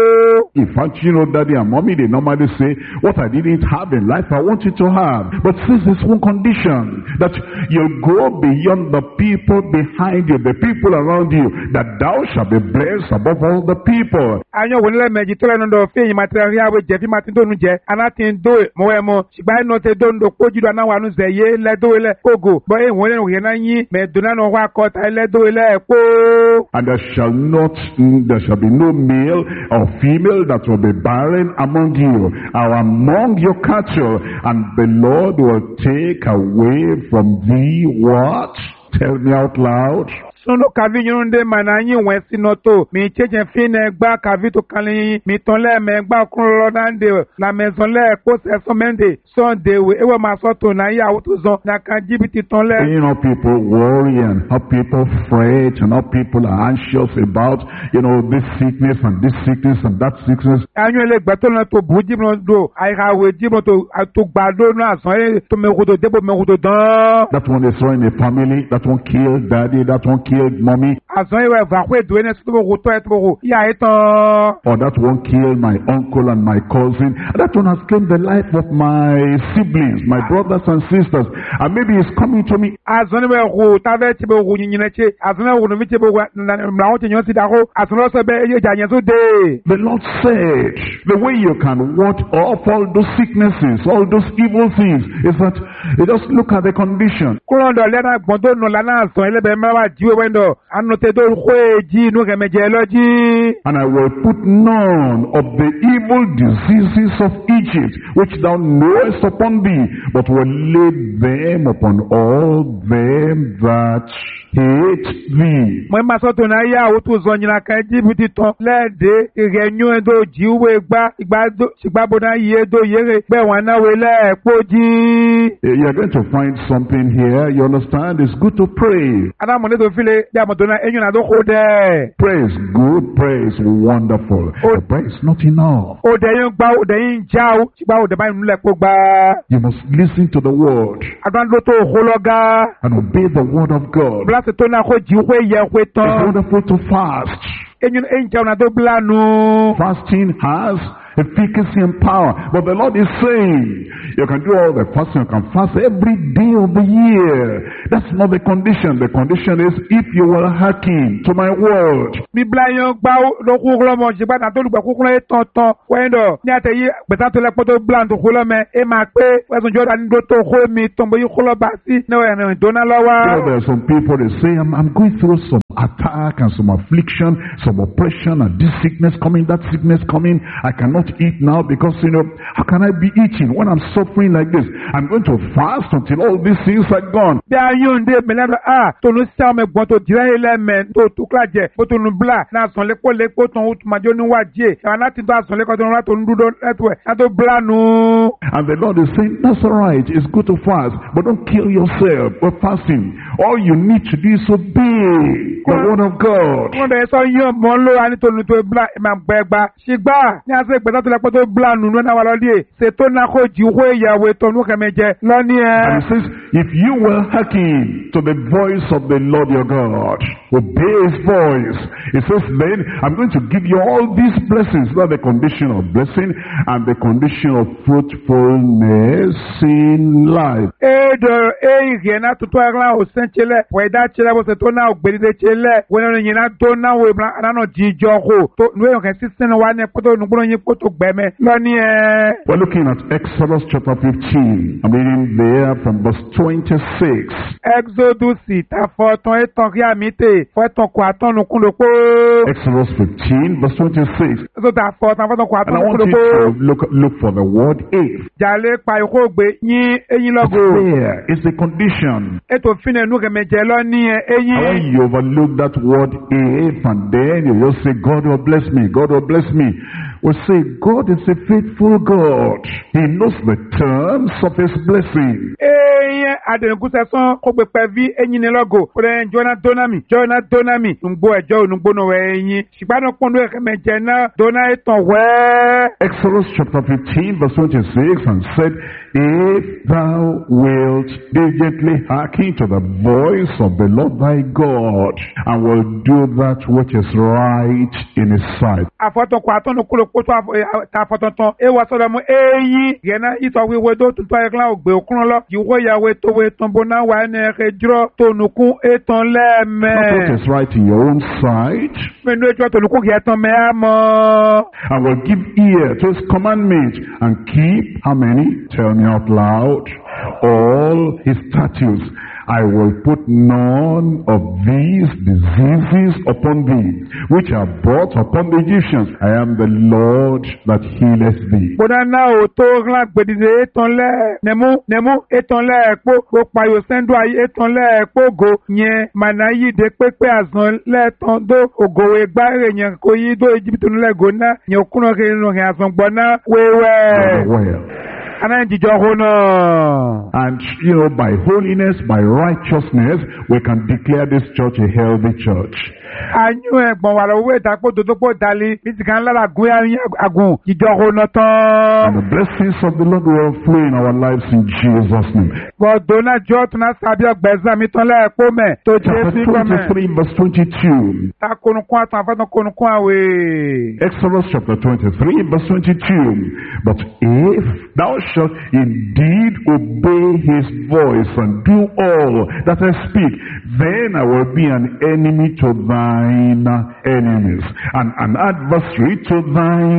In fact, you know, Daddy and Mommy, they normally say, what I didn't have in life, I want you to have. But since there's one condition, that you'll go beyond the people behind you, the people around you, that thou shalt be blessed above all the people. Anyo woni le meji to le no do fe yin material ya we je fi matin do nu je anatin do mo we mo sigba no te do ndo poju do na wa nu ze ye le do le kogo bo e woni no ye na yin me do na no wa ko ta le do le po. And there shall not, there shall be no male or female that will be barren among you, or among your cattle, and the Lord will take away from thee what? Tell me out loud. Sunu kavi yunde mananyi wen sinoto mi cheche fine gba kavi to kanli mi ton le me gba kun lo dande la maison le ko se so mende son de we e we ma so to na ya to zon na kan jibiti ton le. You know, people worry and how people fret and how people are anxious about, you know, this sickness and this sickness and that sickness. Anyo le gba to na to bu jibno do ai ra we jibno to to gbado na so e to me ko to debo me ko to dan. That one is in a family, that one killed daddy, that one killed mommy. Azon e we va ko do ne so ko to e to ko ya etan. Or that one killed my uncle and my cousin. That one has claimed the life of my siblings, my brothers and sisters. And maybe he's coming to me. Azon e we ko ta ve ti bo ko yin ne che azon e wo no mi che bo na na o che nyon si da ko azon lo so be e ja yen so de. The Lord said, the way you can ward off all those sicknesses, all those evil things, is that you just look at the condition. Kulondo le na gbondo no la na so ele be ma wa jiwe wendo anu te do ko ji nu ke meje loji. And I will put none of the evil diseases of Egypt, which thou knowest upon thee, but will lay them upon all them that hate thee. Mwe masoto na ya utu zonyina ka Ejibiti ton lede irenyu edo jiwe gba igba do sigba bona ye do yere pe wan na we le poji. You are going to find something here. You understand? It's good to pray. Ana mo le do file bi amoto na enyu na do kode. Prayer is good. Prayer is wonderful. But prayer is not enough. O de yin gba o de yin jao sigba o de ba nu le po gba. You must listen to the word Adan lo to hologa. and obey the word of God. Bla se to na ko jiwe ye we It's ton. wonderful to fast. Enyu en jao na do blanu. Fasting has efficacy and power. But the Lord is saying, you can do all the fasting, you can fast every day of the year. That's not the condition. The condition is if you will hearken to my word. Bibla yon gba lo ku lo mo jigba na to lu gba ku ku le ton ton wendo ni ate yi gbeta to le poto blan to ku lo me e ma pe we so joda ni do to ko mi ton bo yi ku lo ba si no e no do na lo You know, wa. there are some people that say, I'm, I'm going through some attack and some affliction, some oppression, and this sickness coming, that sickness coming. I cannot eat now because, you know, how can I be eating when I'm suffering like this? I'm going to fast until all these things are gone. Bi ayun de me le ah to nu sa me gbon to dire ile me to tu kla je bo to nu bla na son le po le po ton ut ma jo ni wa je na na ti to son le ko to na to nu do etwe na to bla nu. And the Lord is saying, that's all right. It's good to fast, but don't kill yourself by fasting. All you need to do is obey the word of God. Wọ́n bẹ̀rẹ̀ sọ yíyan mọ́ ló wa nítorí tó bla ẹ̀ máa gbẹ gba. Ṣìgbà ní àṣẹ ìgbẹ́ta tó lẹ́pọ̀ tó bla nù lónà wà lọ́dí ẹ̀. Ṣètò náà kò jí wó ìyàwó ètò ọ̀nù kẹ̀mẹ́jẹ lọ́ní ẹ̀. And it says, if you will hearken to the voice of the Lord your God, obey his voice. It says, then I'm going to give you all these blessings. That's the condition of blessing and the condition of fruitfulness in life. Èdè èyí náà tuntun ẹ̀rọ òsèǹ tselẹ̀ wẹ̀dá tselẹ̀ bó ṣe tó náà ògbèdìdè tselẹ̀ wọ́n náà yìí náà tó náà wò ìbúra àná jíjọ kó tó nu èèyàn kẹ́ sísìn wa ní kótó nugbọ́n yín kótó gbẹ̀mẹ́ lọ́ní ẹ̀. We're looking at Exodus chapter fifteen. I'm reading there from verse twenty-six. Exodus ta fọtán ètò kí àmì tè fọtán kó àtọ́nu kún ló pé. Exodus fifteen, verse twenty-six. Exodus ta fọtán fọtán kó And I àtọ́nu kún want ló you pé. to look, look for the word if. Jàlé pa ìkó gbé yín eyín lọ́gò. There is the condition. Ètò fínẹ̀ nù kẹ̀mẹ́jẹ lọ́ní ẹ̀ And when eyín. you overlook that word if, and then you just say, God will bless me, God will bless me. We say, God is a faithful God. He knows the terms of his blessing. Eyín àdẹ̀nukúsẹ̀ sán kó gbé pẹ̀ ví eyín ní lọ́gò. Ó dẹ̀ jọ́nà dónàmì jọ́nà dónàmì nùgbò ẹ̀jọ́ ònùgbònà wẹ̀ eyín. Ṣùgbọ́n pọ̀nù kẹ̀mẹ́jẹ náà dónà ètò wẹ́. Exodus chapter fifteen, verse twenty-six, and said, if thou wilt diligently hearken to the voice of the Lord thy God, and will do that which is right in his sight. Àfọ̀tọ̀kọ̀ àtọ́nu kúlò kótó àfọ̀tọ̀tàn ewa sọ̀rọ̀ mu eyín. Yẹ̀nà ìtọ̀ wíwé tó tuntun ẹ̀kọ́ ògbé òkúrọ̀ lọ. Ìwé ìyàwó ètò ìwé tán bó náà wà ní ẹ̀kẹ́ jùlọ tónùkún ètàn Not lẹ́ẹ̀mẹ́. what is right in your own sight, Mẹ́nu ètò tónùkún kìí ẹ̀tàn mẹ́ á mọ́. and will give ear to his commandment, and keep, how many? Tell me out loud. All his statutes. I will put none of these diseases upon thee, which are brought upon the Egyptians. I am the Lord that healeth thee. Bọ́dá náà ò tó rán gbèdìdè ètàn lẹ́ nẹ̀mú nẹ̀mú ètàn lẹ́ẹ̀kpó ó payò sẹ́ńdọ̀ ayé ètàn lẹ́ẹ̀kpó go yẹn màná yí de pépé àzàn lẹ́ẹ̀tàn dó ògòwé gbáre yẹn kò yí dó Egypt lẹ́gò náà yẹn òkúnà kiri nù yẹn àzàn gbọ́ náà wéwẹ́. Well, Aná ìdíjọ́ hó náà. and you know, by holiness, by righteousness, we can declare this church a healthy church. Anyu ẹ̀gbọ́n wà lọ́wọ́ ìtàkpó dòdòkpó dalí bísí kan lára gún àgùn ìjọ hó náà And tán. the blessings of the Lord will flow in our lives in Jesus' name. Gbọ̀dọ̀ náà jọ́ tún náà sábẹ́ ọgbẹ̀sán mi tán lẹ́ẹ̀kpó mẹ́ tó jẹ́ sí Chapter gbọ́mẹ̀. twenty-three, verse twenty-two. Ta konukun àtàn àfẹ́tàn konukun àwẹ̀. Exodus chapter twenty-three, verse twenty-two. But if thou shalt indeed obey his voice and do all that I speak, then I will be an enemy to thine enemies, and an adversary to thine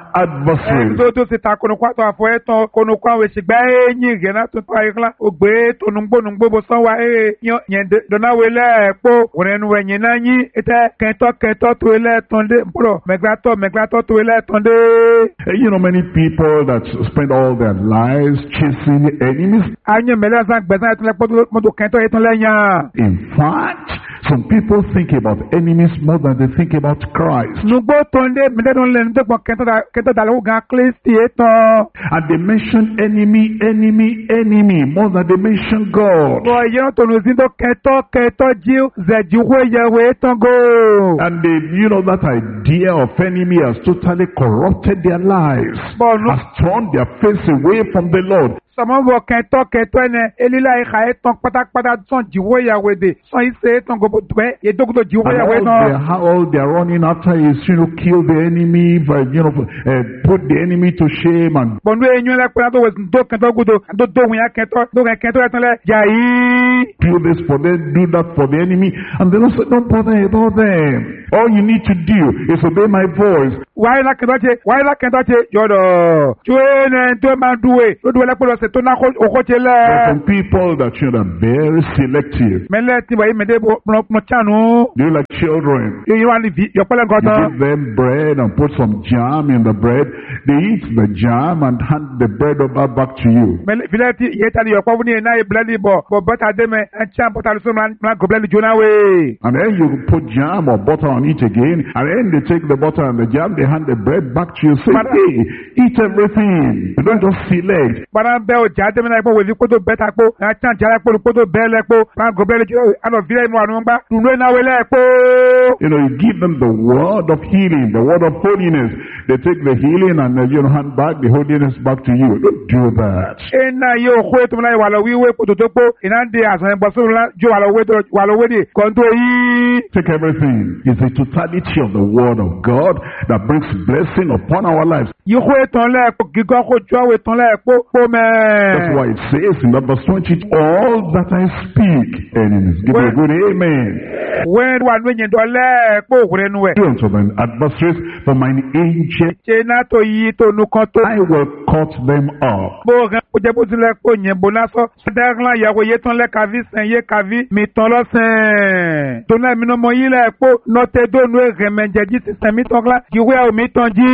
adversaries. tó tó ti ta konokwa tó afọ ẹtàn konokwa wẹ̀ ṣùgbọ́n ẹ̀yìn rẹ̀ náà tó tó ayélujára ògbé tonúgbónúgbó bó sán wa ẹ̀ yẹn dọ̀nàwé lẹ́ẹ̀pọ̀ òrẹ́nu ẹ̀yìn náà yín ètẹ́ kẹtọ́ kẹtọ́ tó ilẹ̀ tán dé mbọ̀rọ̀ mẹgbàtọ́ mẹgbàtọ́ tó ilẹ̀ tán dé. You know, many people that spend all their lives chasing enemies. Anya mele san gbẹ̀sán ẹ̀tún lẹ́pọ̀ mọ́tò kẹtọ́ ẹ̀tún lẹ́yìn. In fact, some people think about enemies more than they think about Christ. Nùgbó tó ń dé mẹ́tẹ́dún lẹ́nu tó pọ̀ kẹtọ́ dàlú gan Kristi ẹ̀tàn. And they mention enemy, enemy, enemy more than they mention God. Bọ̀ ìyẹn tó nù sí tó kẹtọ́ kẹtọ́ jíu zẹ̀júwé yẹ̀wé ẹ̀tàn go. And they, you know, that idea of enemy has totally corrupted their lives, has turned their face away from the Lord. Sọmọ bọ̀ kẹtọ́ kẹtọ́ ẹnẹ elila ìka ẹ̀tàn pátápátá sàn jíwé yàwé de sàn ìṣe ẹ̀tàn gbogbo tẹ́ ìdókòtò jíwé yàwé náà. All they are running after is, you know, kill the enemy, but, you know, uh, put the enemy to shame and. Bọ̀nú eyín ẹlẹ́pẹ́ náà tó wẹ̀ tó kẹtọ́ gbọdọ̀ tó tó wìyà kẹtọ́ tó kẹ kẹtọ́ ẹ̀tàn lẹ̀ jà yìí. Do this for them, do that for the enemy, and they don't say, don't bother about them. All you need to do is obey my voice. Wáyé la kẹtọ́ ṣe wáyé la kẹtọ́ ṣe yọ̀dọ̀ tí ó yẹn ní tó máa dùwé tó dùwé lẹ́pẹ́ lọ́sẹ̀ tó náà okó ṣe lẹ̀. There are some people that you know are very selective. Mẹ́lẹ̀ tí wàyí mẹ́lẹ̀ mọ̀ chanu. Do you like children? Yìí wá ní yọ̀pẹ́lẹ̀ nǹkan tán. You give them bread and put some jam in the bread. They eat the jam and hand the bread over back to you. Mẹ́lẹ̀ filẹ̀ tí yẹ tani yọ̀pọ̀ fún yẹn náà yẹ bilẹ̀ ní bọ̀ bọ̀ bọ́tà dé mẹ́ ẹ̀ tí a bọ́tà lọ́sọ̀ máa gòbílẹ̀ ní jóná wé. And then you put jam or butter on it again, and then they take the butter and the jam, they hand the bread back to you. Say, hey, eat everything. You don't just select. Bana bẹ́ o jà dẹ́mi náà wòlíì kótó bẹ́ẹ̀ ta kó ẹ̀ tí a jara kó kótó bẹ́ẹ̀ lẹ́ kó máa gòbílẹ̀ ní jóná àná filẹ̀ inú àná gbá dùnú iná wé lẹ́ kó. You know, you give them the word of healing, the word of holiness. They take the healing and uh, you know, hand back the holiness back to you. Don't do that. Iná yóò kó ètò náà wà lọ wíwé kótó tó kó iná de àṣà ìbọn sórí ńlá jó wà lọ wé wà lọ wé de kọ́ńtò yìí. Take everything. It's the totality of the word of God that brings blessing upon our lives. Yìí kó ètò lẹ́ẹ̀kọ́ gígọ́ kó jọ́ ètò lẹ́ẹ̀kọ́ kó mẹ́. That's why it says in verse twenty, all that I speak, enemies. Give me a good amen. When one when you do lẹ́ẹ̀kọ́ òwúrẹ́ nu ẹ̀. Do unto them adversaries, for mine angel, ṣe náà tó yí tó nu kan tó. I will cut them off. Bó rẹ̀ kó jẹ́ bó tilẹ̀ kó yẹn bó náà sọ. Sọdẹ́rán ìyàwó yé tán lẹ́ kàví sẹ́n yé kàví mi tán lọ́sẹ̀n. Tó náà mi náà mọ yí lẹ́ẹ̀kọ́ nọ́tẹ́ dónú ẹ̀rẹ̀mẹ̀jẹ̀ jí ti sẹ́mi tán lá jíwé ẹ̀ mi tán jí.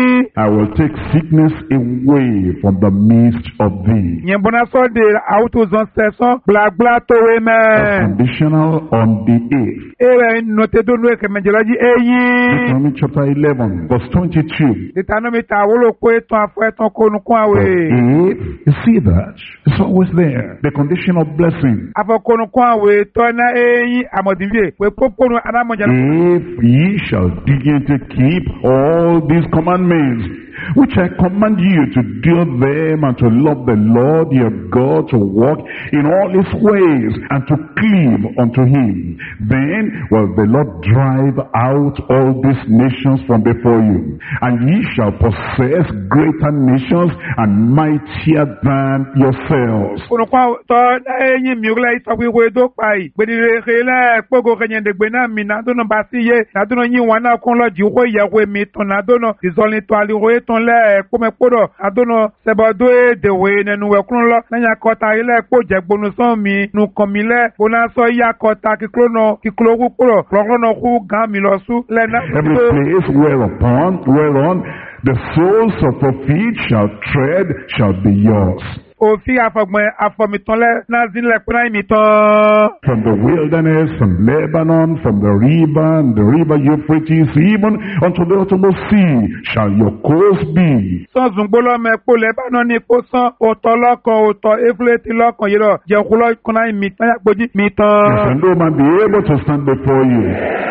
I will take sickness away from the midst of thee. Yẹn bó náà sọ de àwùjọ zọn sẹ́sán gbàgbà tó wé mẹ́. Conditional on the eighth. Ewé nọ́tẹ́ dónú ẹ̀rẹ̀mẹ̀jẹ̀ lọ́jí eyín. Deuteronomy chapter eleven, verse twenty-two. Deuteronomy ta wúlò kó ètò àfọ ẹ̀tàn kónúkún àwẹ̀. If you see that, it's always there. The condition of blessing. Afọ kónúkún àwẹ̀ tọ́ná eyín àmọ̀dínlẹ̀ pé kókónú adámọ̀jà. If ye shall diligently keep all these commandments, which I command you to do them and to love the Lord your God, to walk in all his ways and to cleave unto him, then will the Lord drive out all these nations from before you, and ye shall possess greater nations and mightier than yourselves. Kónúkún tọ́ eyín mi wúlẹ̀ ìtọ́wéwé tó pa yìí. Gbèdéke lẹ́ kpógo kẹ̀yẹ̀dẹ̀gbẹ̀ náà mi nàdúnà bá sí yé nàdúnà yín wọn náà kún lọ́jì wó ìyàwó mi tán nàdúnà ìzọlítọ́ àlìwé tán lẹ́ kpọ́mẹ́kpọ́dọ̀ nàdúnà sẹ́bọ̀dọ́ èdèwé nẹnu wẹ̀kún lọ lẹ́yìn akọta ilẹ̀ kpó jẹ̀gbọ́nu sọ́n mi nùkọ̀mí lẹ́ bonasọ yí akọta kíkúrò nọ kíkúrò kúkúrò lọ́kọ́nà kú gán mi lọ sú lẹ́nà. Every place whereupon, whereon the soles of your feet shall tread shall be yours. Òfin àfọ̀gbọ̀n àfọ̀mìtánlẹ̀ náà zínlẹ̀ pínlẹ̀ ìmìtàn. From the wilderness, from Lebanon, from the river, and the river Euphrates, even unto the uttermost sea, shall your coast be. Sọ́ọ̀sùn gbólọ́mọ ẹ̀pọ̀ Lebanon ní kó sán òtọ́ lọ́kàn òtọ́ Éfúrẹ́tì lọ́kàn yìí lọ jẹ̀kúlọ́ kúnná ìmìtàn yàgbójì mìtàn. Shall no man be able to stand before you.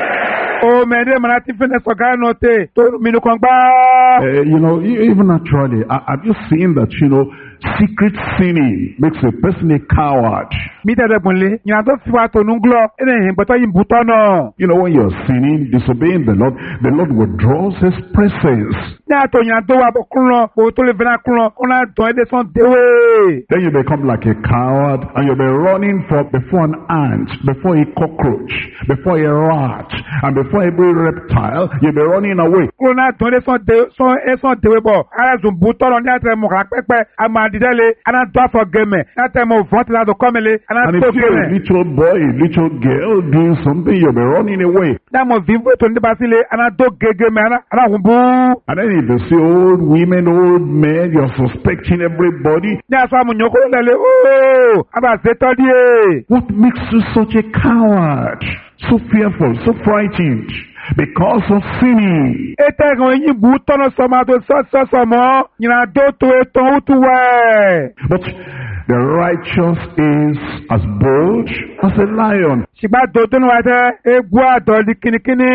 Oh, man, man, I think that's okay. To me, no come Uh, you know, e- even naturally, I- have you seen that, you know, secret sinning makes a person a coward? Mi tẹ̀lé gbọ̀nlé, yàrá tó fi wá tónú glọ, ẹnì yìí bọ́tọ̀ yìí bùtọ́ náà. You know, when you're sinning, disobeying the Lord, the Lord withdraws his presence. Ní àtò yàrá tó wà bọ̀ kúrò, kò tó lè fẹ́ràn kúrò, kó náà dán ẹdẹ sàn déwé. Then you become like a coward and you'll be running for before an ant, before a cockroach, before a rat, and before every reptile, you'll be running away. Kúrò náà tún lé sọ́n de sọ́n é sọ́n dèwé bọ̀. Ara zùn bú tọ́lọ̀ ní àtẹ̀rẹ̀ mọ̀kànlá pẹ́pẹ́. A máa dìde le. Ana tó àfọ̀ gẹ̀mẹ̀. Àtẹ̀rẹ̀ mọ̀ fọ́n ti náà tó kọ́mẹ́lé. Ana And tó if you're a gẹ̀mẹ̀. little boy, a little girl doing something, you'll be running away. Dáàmọ̀ vivo tó ní bá sílé. Ana tó gẹ̀gẹ̀mẹ̀. Ana ana hùn bú. And then if you see old women, old men, you're suspecting everybody. Ní aṣọ àmùyànkó lẹ́lẹ̀ ooo. Àbá ṣètọ́ díẹ̀. What makes you such a coward? So fearful, so frightened because of sinning. Ètò ẹ̀rọ yìí bú tọ́nà sọmọ àti sọ́sọ́sọ mọ́. Yìnyín àdó tó ètò òtú wẹ̀. But the righteous is as bold as a lion. Ṣùgbọ́n àdòdó ni wà tẹ́ egbò àdọ̀lì kìnnìkìnnì.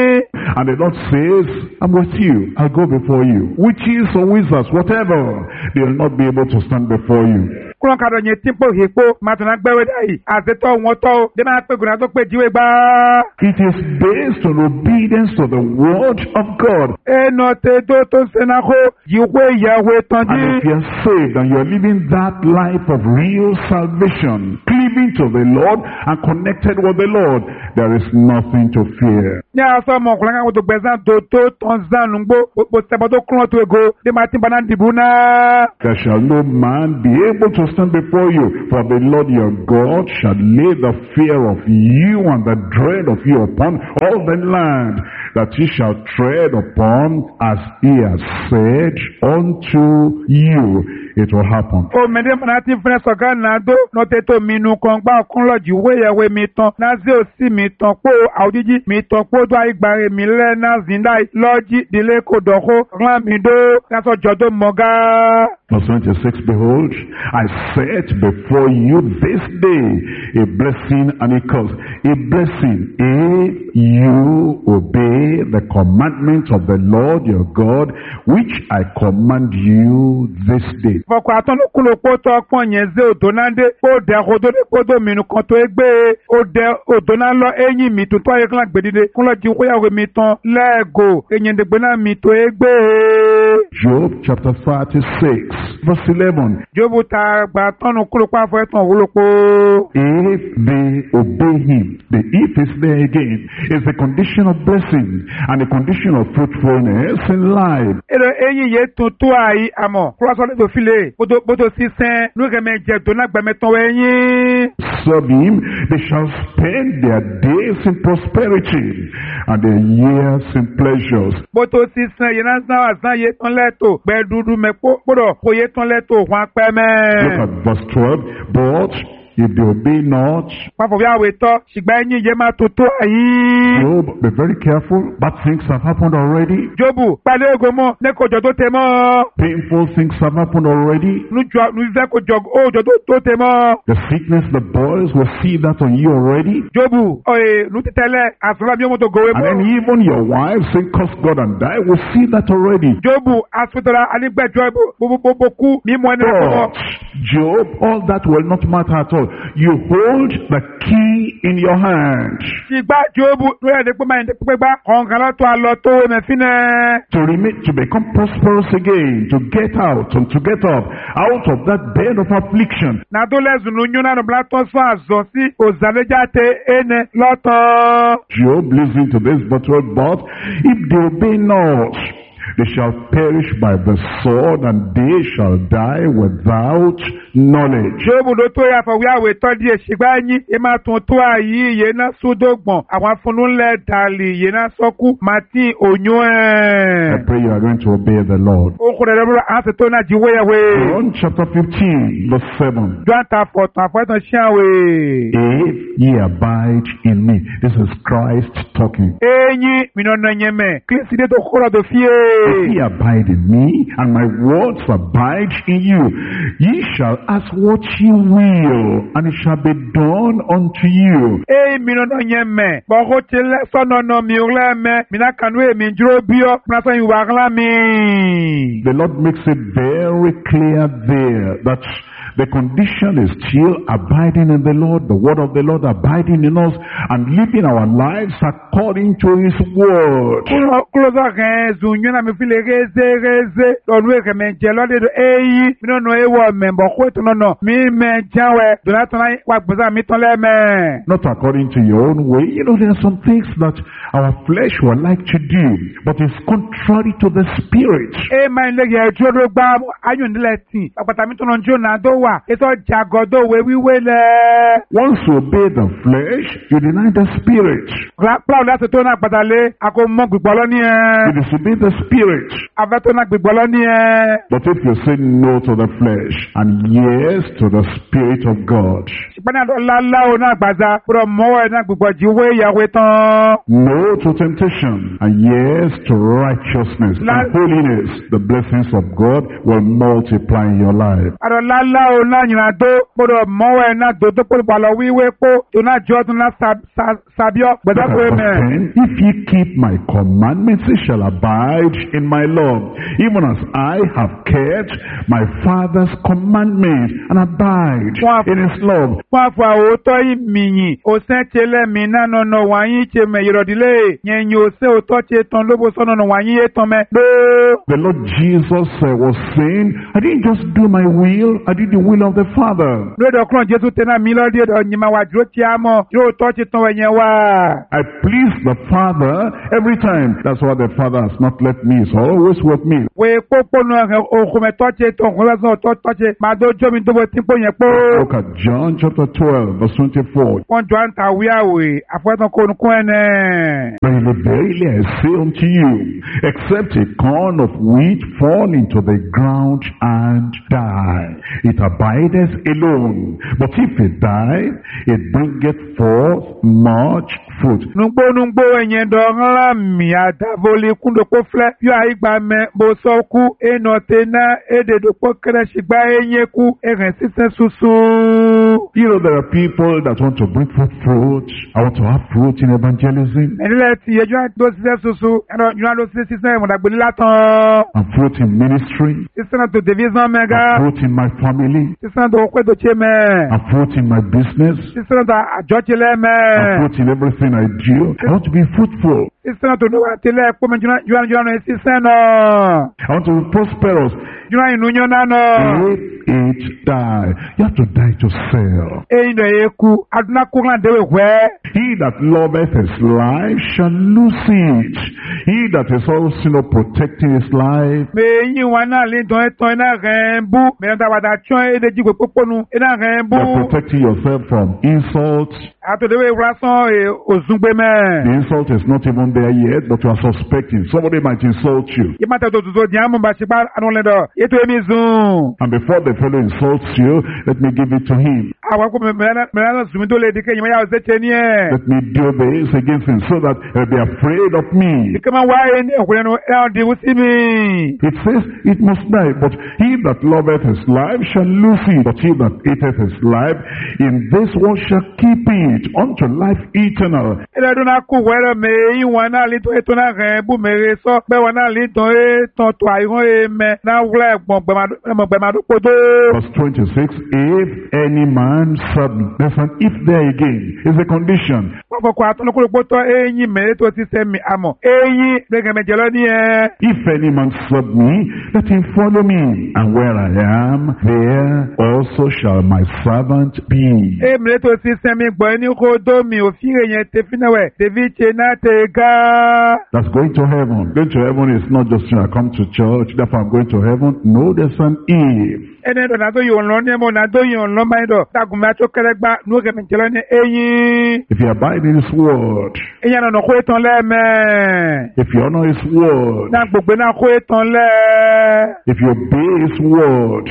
And the Lord says, I'm with you. I'll go before you. Witches or wizards, whatever, they will not be able to stand before you. Kúrò kàdọ̀ yẹn tí ń pò hèpo màtúnà gbẹ́wé dáyì. Àṣetọ́ wọn tọ́ o. Dé máa pé gùnà tó pé jíwé gbá. It is based on obedience to the word of God. Ẹnà tètò tó ń sẹ́nà kó yíwé ìyàwó tán jí. And if you're saved and you're living that life of real salvation, cleaving to the Lord and connected with the Lord, there is nothing to fear. Ní àṣọ ọmọ ọkùnrin kan tó gbẹ̀sán tó tó tán zánù gbó. Gbogbo sẹ́bọ̀ tó kúrò tó ego. Dé máa tí ń bá náà dìbò náà. There shall no man be able to stand before you, for the Lord your God shall lay the fear of you and the dread of you upon all the land that ye shall tread upon, as he has said unto you. It will happen. O mende mana ti fene soga na do no te to minu kon gba okun loji we yewe mi tan na ze o si mi tan po audiji mi tan po do aigbare mi le na zindai loji dile ko doko ran mi do na so jodo moga. Verse twenty-six, behold, I set before you this day a blessing and a curse. A blessing if you obey the commandments of the Lord your God, which I command you this day. Fọkọ atọ́nú kúlò pó tọ́ pọ́n yẹn zé òdò náà dé ó dẹ odò ní kódó mìíràn kan tó gbé ó dẹ òdò náà lọ eyín mi tó tọ́ ayé kan gbèdéde kúnlọ́ jí kóyàwó mi tán lẹ́ẹ̀gò eyín dègbè náà mi tó gbé. Job chapter thirty-six verse eleven. Job ta gba tọ́nu kúlò pa fún ẹ̀tàn òwúlò po. If they obey him, the if is there again, is a condition of blessing and a condition of fruitfulness in life. Èrò eyín yẹn tuntun àyí àmọ̀ kúrò sọ́dọ̀ tó fi lè bótó sísẹ́ lókèmẹ̀ jẹ tó náà gbẹ̀mẹ̀tàn ẹ̀yìn. Serve him, they shall spend their days in prosperity and their years in pleasures. Bótó sísẹ́ yẹn náà sáwà sáà yẹ tán lẹ́tò gbẹ̀dúdú mẹ́kó gbọ́dọ̀ kó yẹ tán lẹ́tò wọn pẹ́ mẹ́. Look at verse twelve. But if they obey not, pàpọ̀ bí àwẹ̀ tọ́ ṣùgbọ́n ẹ̀yìn yẹn máa tó tó àyí. Job, be very careful. Bad things have happened already. Jobu pẹ̀lú ego mọ́ lẹ́kọ̀ọ́jọ́ tó tẹ mọ́. Painful things have happened already. Nùjẹ́ kò jọ òòjọ́ tó tẹ mọ́. The sickness, the boils will see that on you already. Jobu ọ̀ẹ́ nùtítẹ́lẹ̀ àsọ̀rọ̀ bí ọmọ tó gòwé And mọ́. then even your wife saying curse God and die will see that already. Jobu asọ̀tara anígbẹ̀jọ́ gbogbo kú mímọ́ ẹni rẹ̀ But Job, all that will not matter at all. You hold the key in your hand. Ṣìgbà Jobu lórí ẹ̀dẹ́ pé máa ń dẹ́pẹ́ gbá ọ̀nkà lọ́tọ̀ àlọ́ tó mẹ́fínẹ́. To remain, to become prosperous again, to get out and to get up out of that bed of affliction. Nàdó lẹ́sùn ló yún náà bla tọ́ sọ àzọ sí òzàlẹ́jáde ẹnẹ lọ́tọ̀. Job, listen to this, but what but if they obey not, they shall perish by the sword, and they shall die without knowledge. Jobu ló tó yà fọwọ́ àwẹ̀ tọ́ díẹ̀ ṣìgbà yín ẹ máa tún tó àyí ìyẹn náà sódògbọ̀n àwọn afúnúlẹ̀ dàlì ìyẹn náà sọ́kú màtí òyún ẹ̀. I pray you are going to obey the Lord. Ó kúrẹ̀ lọ́wọ́ àti tó náà jí wéyàwé. John chapter fifteen, verse seven. John ta fọ̀tàn àfọ̀tàn ṣíàwé. If ye abide in me, this is Christ talking. Eyín mìíràn náà yẹn mẹ́ kí sídé tó kúrọ̀ tó fi é. If ye abide in me, and my words abide in you, ye shall ask what ye will, and it shall be done unto you. Eyín mìíràn náà yẹn mẹ́ bọ́kú ti lẹ́ sọ́nà náà mi ò lẹ́mẹ́ mìíràn kanú èmi dúró bí ọ́ mìíràn sọ ìwà ńlá mi. The Lord makes it very clear there that The condition is still abiding in the Lord, the word of the Lord abiding in us, and living our lives according to His word. Kúròsọ rẹ̀ zùnyún náà mi fi lè rézé rézé lọ́nu èrè mẹ́jẹ lọ́dẹ̀dọ̀ èyí mi náà nọ ewọ́ mẹ́mbọ̀ kó ètò náà nọ mi mẹ́jáwẹ̀ dùnátọ́nà wà gbèsè mi tán lẹ́mẹ̀. Not according to your own way. You know, there are some things that our flesh would like to do, but it's contrary to the Spirit. Ẹ máa ń lè yẹ ẹjọ́ ló gbá ayọ̀nìlẹ̀ tì àpàtà mi tó náà jó náà tó wà ètò jàgọ́dọ̀ wé wíwé lẹ̀. Once you obey the flesh, you deny the Spirit. Pláwọ̀ láti tó náà pàtà lé àkó mọ́ gbìgbọ́ lọ ní ẹ. You disobey the Spirit. Afẹ́ tó náà gbìgbọ́ lọ ní ẹ. But if you say no to the flesh and yes to the Spirit of God. Ṣùgbọ́n náà lálá o náà gbàzá kúrò mọ́wọ́ ẹ̀ náà gbìgbọ́ jí wé ìyàwó tán. No to temptation and yes to righteousness La and holiness. The blessings of God will multiply in your life. Àrò lálá o náà yìnbọn tó kúrò mọ́wọ́ ẹ̀ náà dòdó kúrò pàlọ́ wíwé kó tó náà jọ́ tó náà sàbíọ́ gbẹ̀dá pé mẹ́. If ye keep my commandments, ye shall abide in my love, even as I have kept my Father's commandments and abide in His love. Wọ́n fọ àwòtọ́ ìmìyìn, òsẹ́ tẹ́lẹ̀ mi náà nọ̀nà wáyé ṣe mẹ́ ìrọ̀dílé, yẹn yóò ṣe òtọ́ ṣe tán lóbo sọ́nà wáyé yé tán mẹ́. The Lord Jesus uh, was saying, I didn't just do my will, I did the will of the Father. Lórí ọkùnrin Jésù tẹ́lẹ̀ mi lọ́dí ọ̀nyìnmá wa dúró tí a mọ̀, yóò tọ́ ṣe tán ẹ̀yẹn wá. I please the Father every time. That's why the Father has not left me. He's always with me. Look at John chapter twelve, verse twenty-four. Verily, verily, I say unto you, except a corn of wheat fall into the ground and die, it abideth alone. But if it die, it bringeth forth much fruit. Nungbo nungbo enye dongla mi adavoli kundo ko fle yo aigba me bo so ku enote na ede do ko kere shigba enye ku eren sisen susu. You know, there are people that want to bring forth fruit. I want to have fruit in evangelism. And fruit in ministry. And fruit in my family. And fruit in my business. And fruit in everything I do. I want to be fruitful. I want to be prosperous. If it die, you have to die to sell. He that loveth his life shall lose it. He that is also not protecting his life. You are protecting yourself from insults. The insult is not even there yet, but you are suspecting. Somebody might insult you. And before the fellow insults you, let me give it to him. Let me do this against him so that he'll be afraid of me. It says it must die, but he that loveth his life shall lose it. But he that hateth his life, in this world shall keep it unto life eternal. Verse twenty-six, if any man serve, there's an if there again, is a condition. If any man serve me, let him follow me, and where I am, there also shall my servant be. That's going to heaven. Going to heaven is not just, you know, I come to church, therefore I'm going to heaven. No, there's an if. If you abide in His word, if you honor His word, if you obey His word,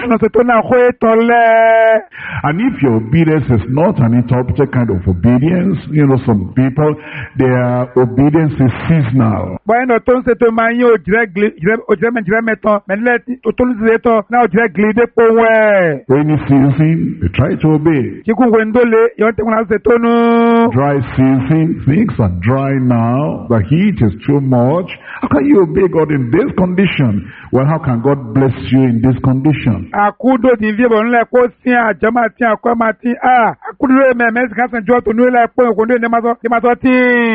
and if your obedience is not an interrupted kind of obedience, you know, some people, their obedience is seasonal. ohun ẹ̀. Rainy season, they try to obey. Kíkún wendole, yọ̀ tẹ́kun láti ṣètò nù. Dry season, things are dry now. The heat is too much. How can you obey God in this condition? Well, how can God bless you in this condition? Akudo di viebo nle ko sin ajama ti akọ ma ti ah akudo me me kan san jo to nu le po ko ne ma so ti ma so ti.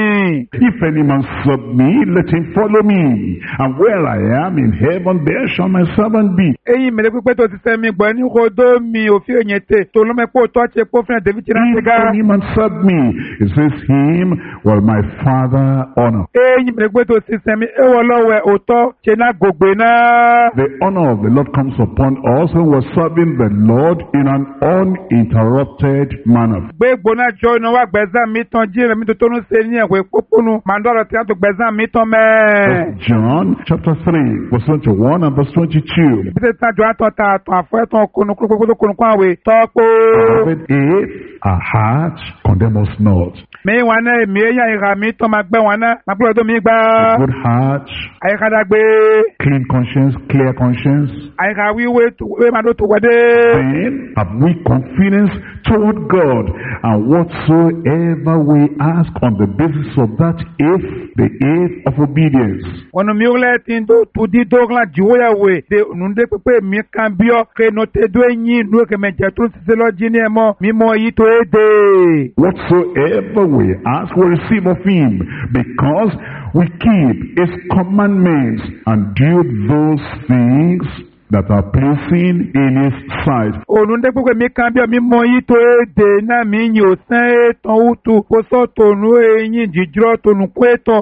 If any man serve me, let him follow me. And where I am in heaven, there shall my servant be. Eyin mele pe to ti se mi gbo ni ko do mi o fi eyin te to lo me po to che po fun David ti ran If ga. any man serve me, it says him will my Father honor. Eyin mele pe to ti se mi e wo lowe o to che na gogbe na. The honor of the Lord comes upon us when we're serving the Lord in an uninterrupted manner. Gbe gbona jo no wa gbezan mi tan jire mi to tonu se ni ewe poponu mandoro ti an to gbezan mi tan me. John chapter three, verse twenty-one and verse twenty-two. Bi se tan jo aton ta aton afo eton kunu kunu kunu kwa we to po. If our heart condemn us not. Mi wa na mi ya ira mi tan ma gbe wa na ma gbe do mi gba. Good heart, Ai kada gbe. clean conscience, clear conscience. Ai ka wi we to we ma do to wede. Then have we confidence toward God, and whatsoever we ask on the basis of that if, the if of obedience. Ono mi ole tin do to di do la jiwo ya we de nunde pepe mi kan bio ke no te do yin nu ke me je tun se lo ji ni e mo mi mo yi to ede. Whatsoever we ask, we receive of him, because we keep his commandments and do those things that are pleasing in his sight. Onunde pepe mi kan bio mi mo yi to ede na mi yin o san e ton utu ko so to nu e yin jijro to nu ko eton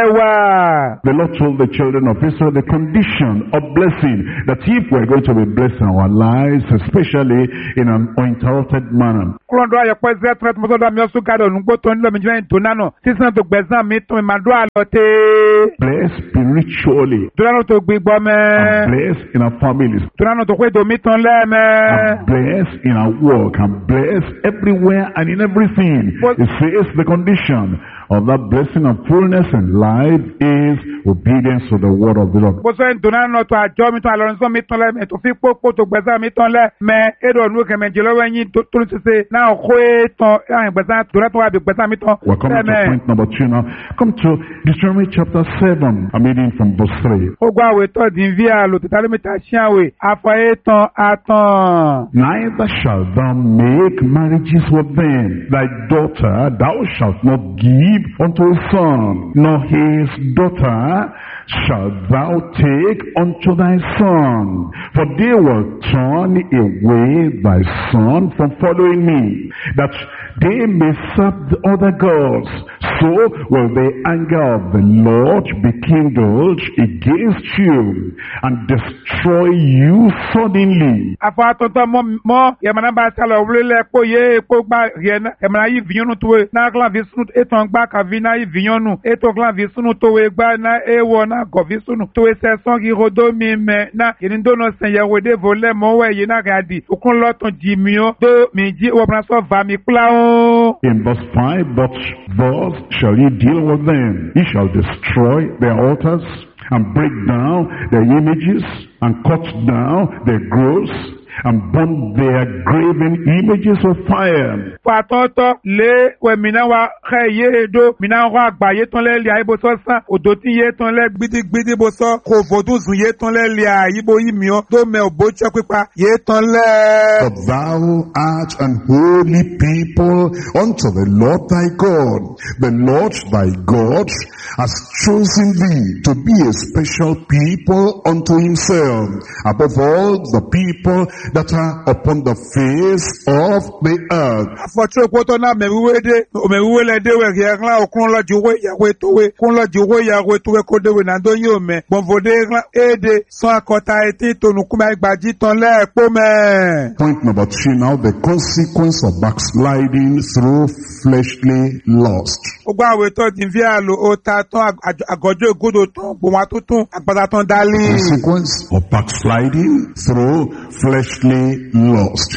lewa. The Lord told the children of Israel the condition of blessing, that if we're going to be blessed in our lives, especially in an uninterrupted manner, Kulondo ayo po ze tret mo do mi osu gado nu gbo to nlo mi jina to nano sisan to gbezan mi to ma do alote. blessed spiritually, Durano to gbigbo me. and blessed in our families, Durano to kwe do mi ton le me. and blessed in our work, and blessed everywhere and in everything. But- It says the condition of that blessing and fullness in life is obedience to the word of the Lord. Bo so en Durano to ajo mi ton alorin so mi ton le me to fi popo to gbezan mi ton le me edo nu ke me jelo yin to to se na ko e ton an gbezan Durano wa bi gbezan mi ton. We're coming to point number two now. Come to Deuteronomy chapter seven. I'm reading from verse three. Ogwa we to din via lo titale mi ta sianwe afa e ton atan. Neither shalt thou make marriages with them. Thy daughter thou shalt not give unto a son, nor his daughter shalt thou take unto thy son. For they will turn away thy son from following me, that they may serve the other gods. So will the anger of the Lord be kindled against you, and destroy you suddenly. Afa tonto mo mo yemana ba salo wule po ye po gba yena yemana yi vinyonu to na klan vi sunu eton gba ka vi na yi vinyonu eton klan vi sunu to we gba na ewo na go vi sunu to we se son ki rodo mi me na yin do no sen ye we de vole mo we yi na ga di okun lo ton ji mi o do mi ji wo bran so va mi kula o. In verse five, but thus shall ye deal with them. Ye shall destroy their altars, and break down their images, and cut down their groves, and burn their graven images with fire. Fatoto le we mina wa kheye do mina wa agbaye ton le li aibo so san odo ti ye ton le gbidi gbidi bo so ko vodun zun ye ton le li aibo yi mi o do me obo che pipa ye ton le. For thou art an holy people unto the Lord thy God. The Lord thy God has chosen thee to be a special people unto himself, above all the people that are upon the face of the earth. Afocho poto na me wiwe de o me wiwe le de we ye gla okun lo jiwe ya we to we kun lo jiwe ya we to we ko de we na do yo me bon vode gla ede so akota eti to nu kuma igbaji ton le po me. Point number three now, the consequence of backsliding through fleshly lust. Ogba awe to din vi alo o ta ton agojo godo ton bo wa to tun agbada ton dali. Consequence of backsliding through fleshly lust.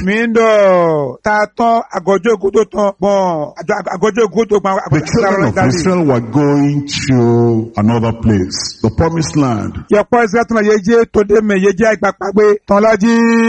Mindo ta ton agojo godo ton bon agojo godo gba The children of Israel were going to another place, the promised land. Ye po Israel ton ye je to de me ye je agba pagbe ton laji.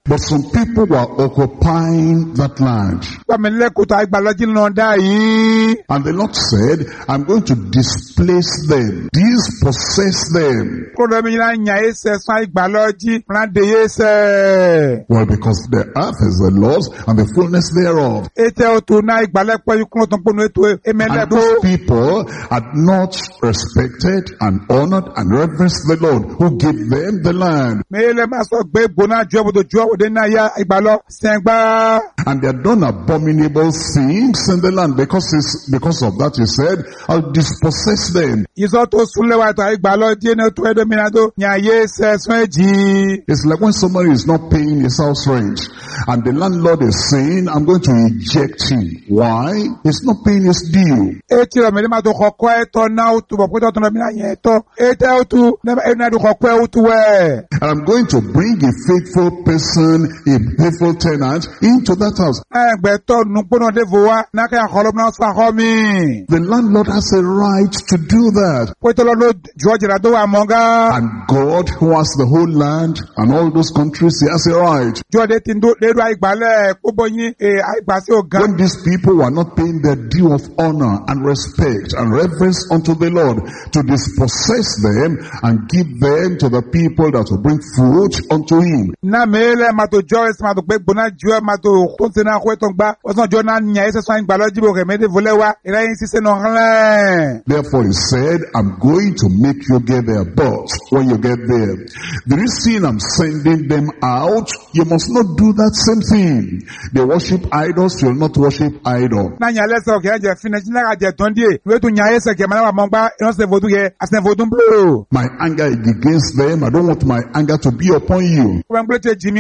But some people were occupying that land. Pàmílẹ́kùtà ìgbàlọ́jì náà dá yìí. And the Lord said, I'm going to displace them, dispossess them. Kúrò mi náà yàn ẹsẹ̀ sán ìgbàlọ́jì náà dé ẹsẹ̀. Well, because the earth is the Lord's and the fullness thereof. Ètè òtún náà ìgbàlẹ́pọ̀ yìí kúrò tó ń pọnú ètò ẹ̀mẹ́lẹ́kọ̀. And those people had not respected and honored and reverenced the Lord who gave them the land. Mẹ́lẹ́ máa sọ gbé gbóná jọ́ bòtò jọ́ òde náà yá ìgbàlọ́ sẹ́ngbà. And they had done abominable things in the land. Because it's, because of that he said, I'll dispossess them. Ìsọ́ tó súnlẹ̀ wà tó ìgbàlọ́ díẹ̀ náà tó ẹ̀dọ́ mìíràn tó yàn yé sẹ́sùn ẹ̀jì. It's like when somebody is not paying his house rent and the landlord is saying, I'm going to eject him. Why? He's not paying his due. Ètì rẹ̀ mẹ́lẹ́ máa tó kọ̀kọ́ ẹ̀tọ́ náà tó bọ̀ pẹ́tọ́ tó náà mìíràn yẹn ẹ̀tọ́. Ètì ẹ̀tù ẹ̀nà tó kọ̀kọ́ ẹ̀tù wẹ̀. And I'm going to bring a faithful person, a faithful tenant into that house. Ẹgbẹ̀tọ́ nùgbọ́nà dé fò wá náà kẹ́ àkọlọ́ náà sọ àkọ́ mi. The landlord has a right to do that. Pẹ́tọ́ lọ́dọ̀ jọ́jìrà tó wà mọ́gá. And God, who has the whole land and all those countries, he has a right. Jọ́dẹ̀ tí ń dó lérò àìgbálẹ̀ kóbó yín àìgbàsí ògán. When these people were not paying their due of honor and respect and reverence unto the Lord, to dispossess them and give them to the people that will bring food unto him. Na mele mato joy mato pe bona joy mato konse na kweto gba osan jo na nya ese so ngba loji bo remede volewa ira yin sise no ran. Therefore he said, I'm going to make you get there, but when you get there, the reason I'm sending them out, you must not do that same thing. They worship idols, you will not worship idol. Na nya lese o ke je finish na ga je ton die we tu nya ese ke ma mo gba ino se vodu ye asne vodu blo. My anger is against them. I don't want my anger to be upon you. And you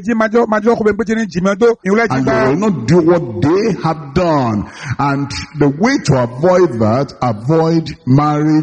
will not do what they have done. And the way to avoid that, avoid marriage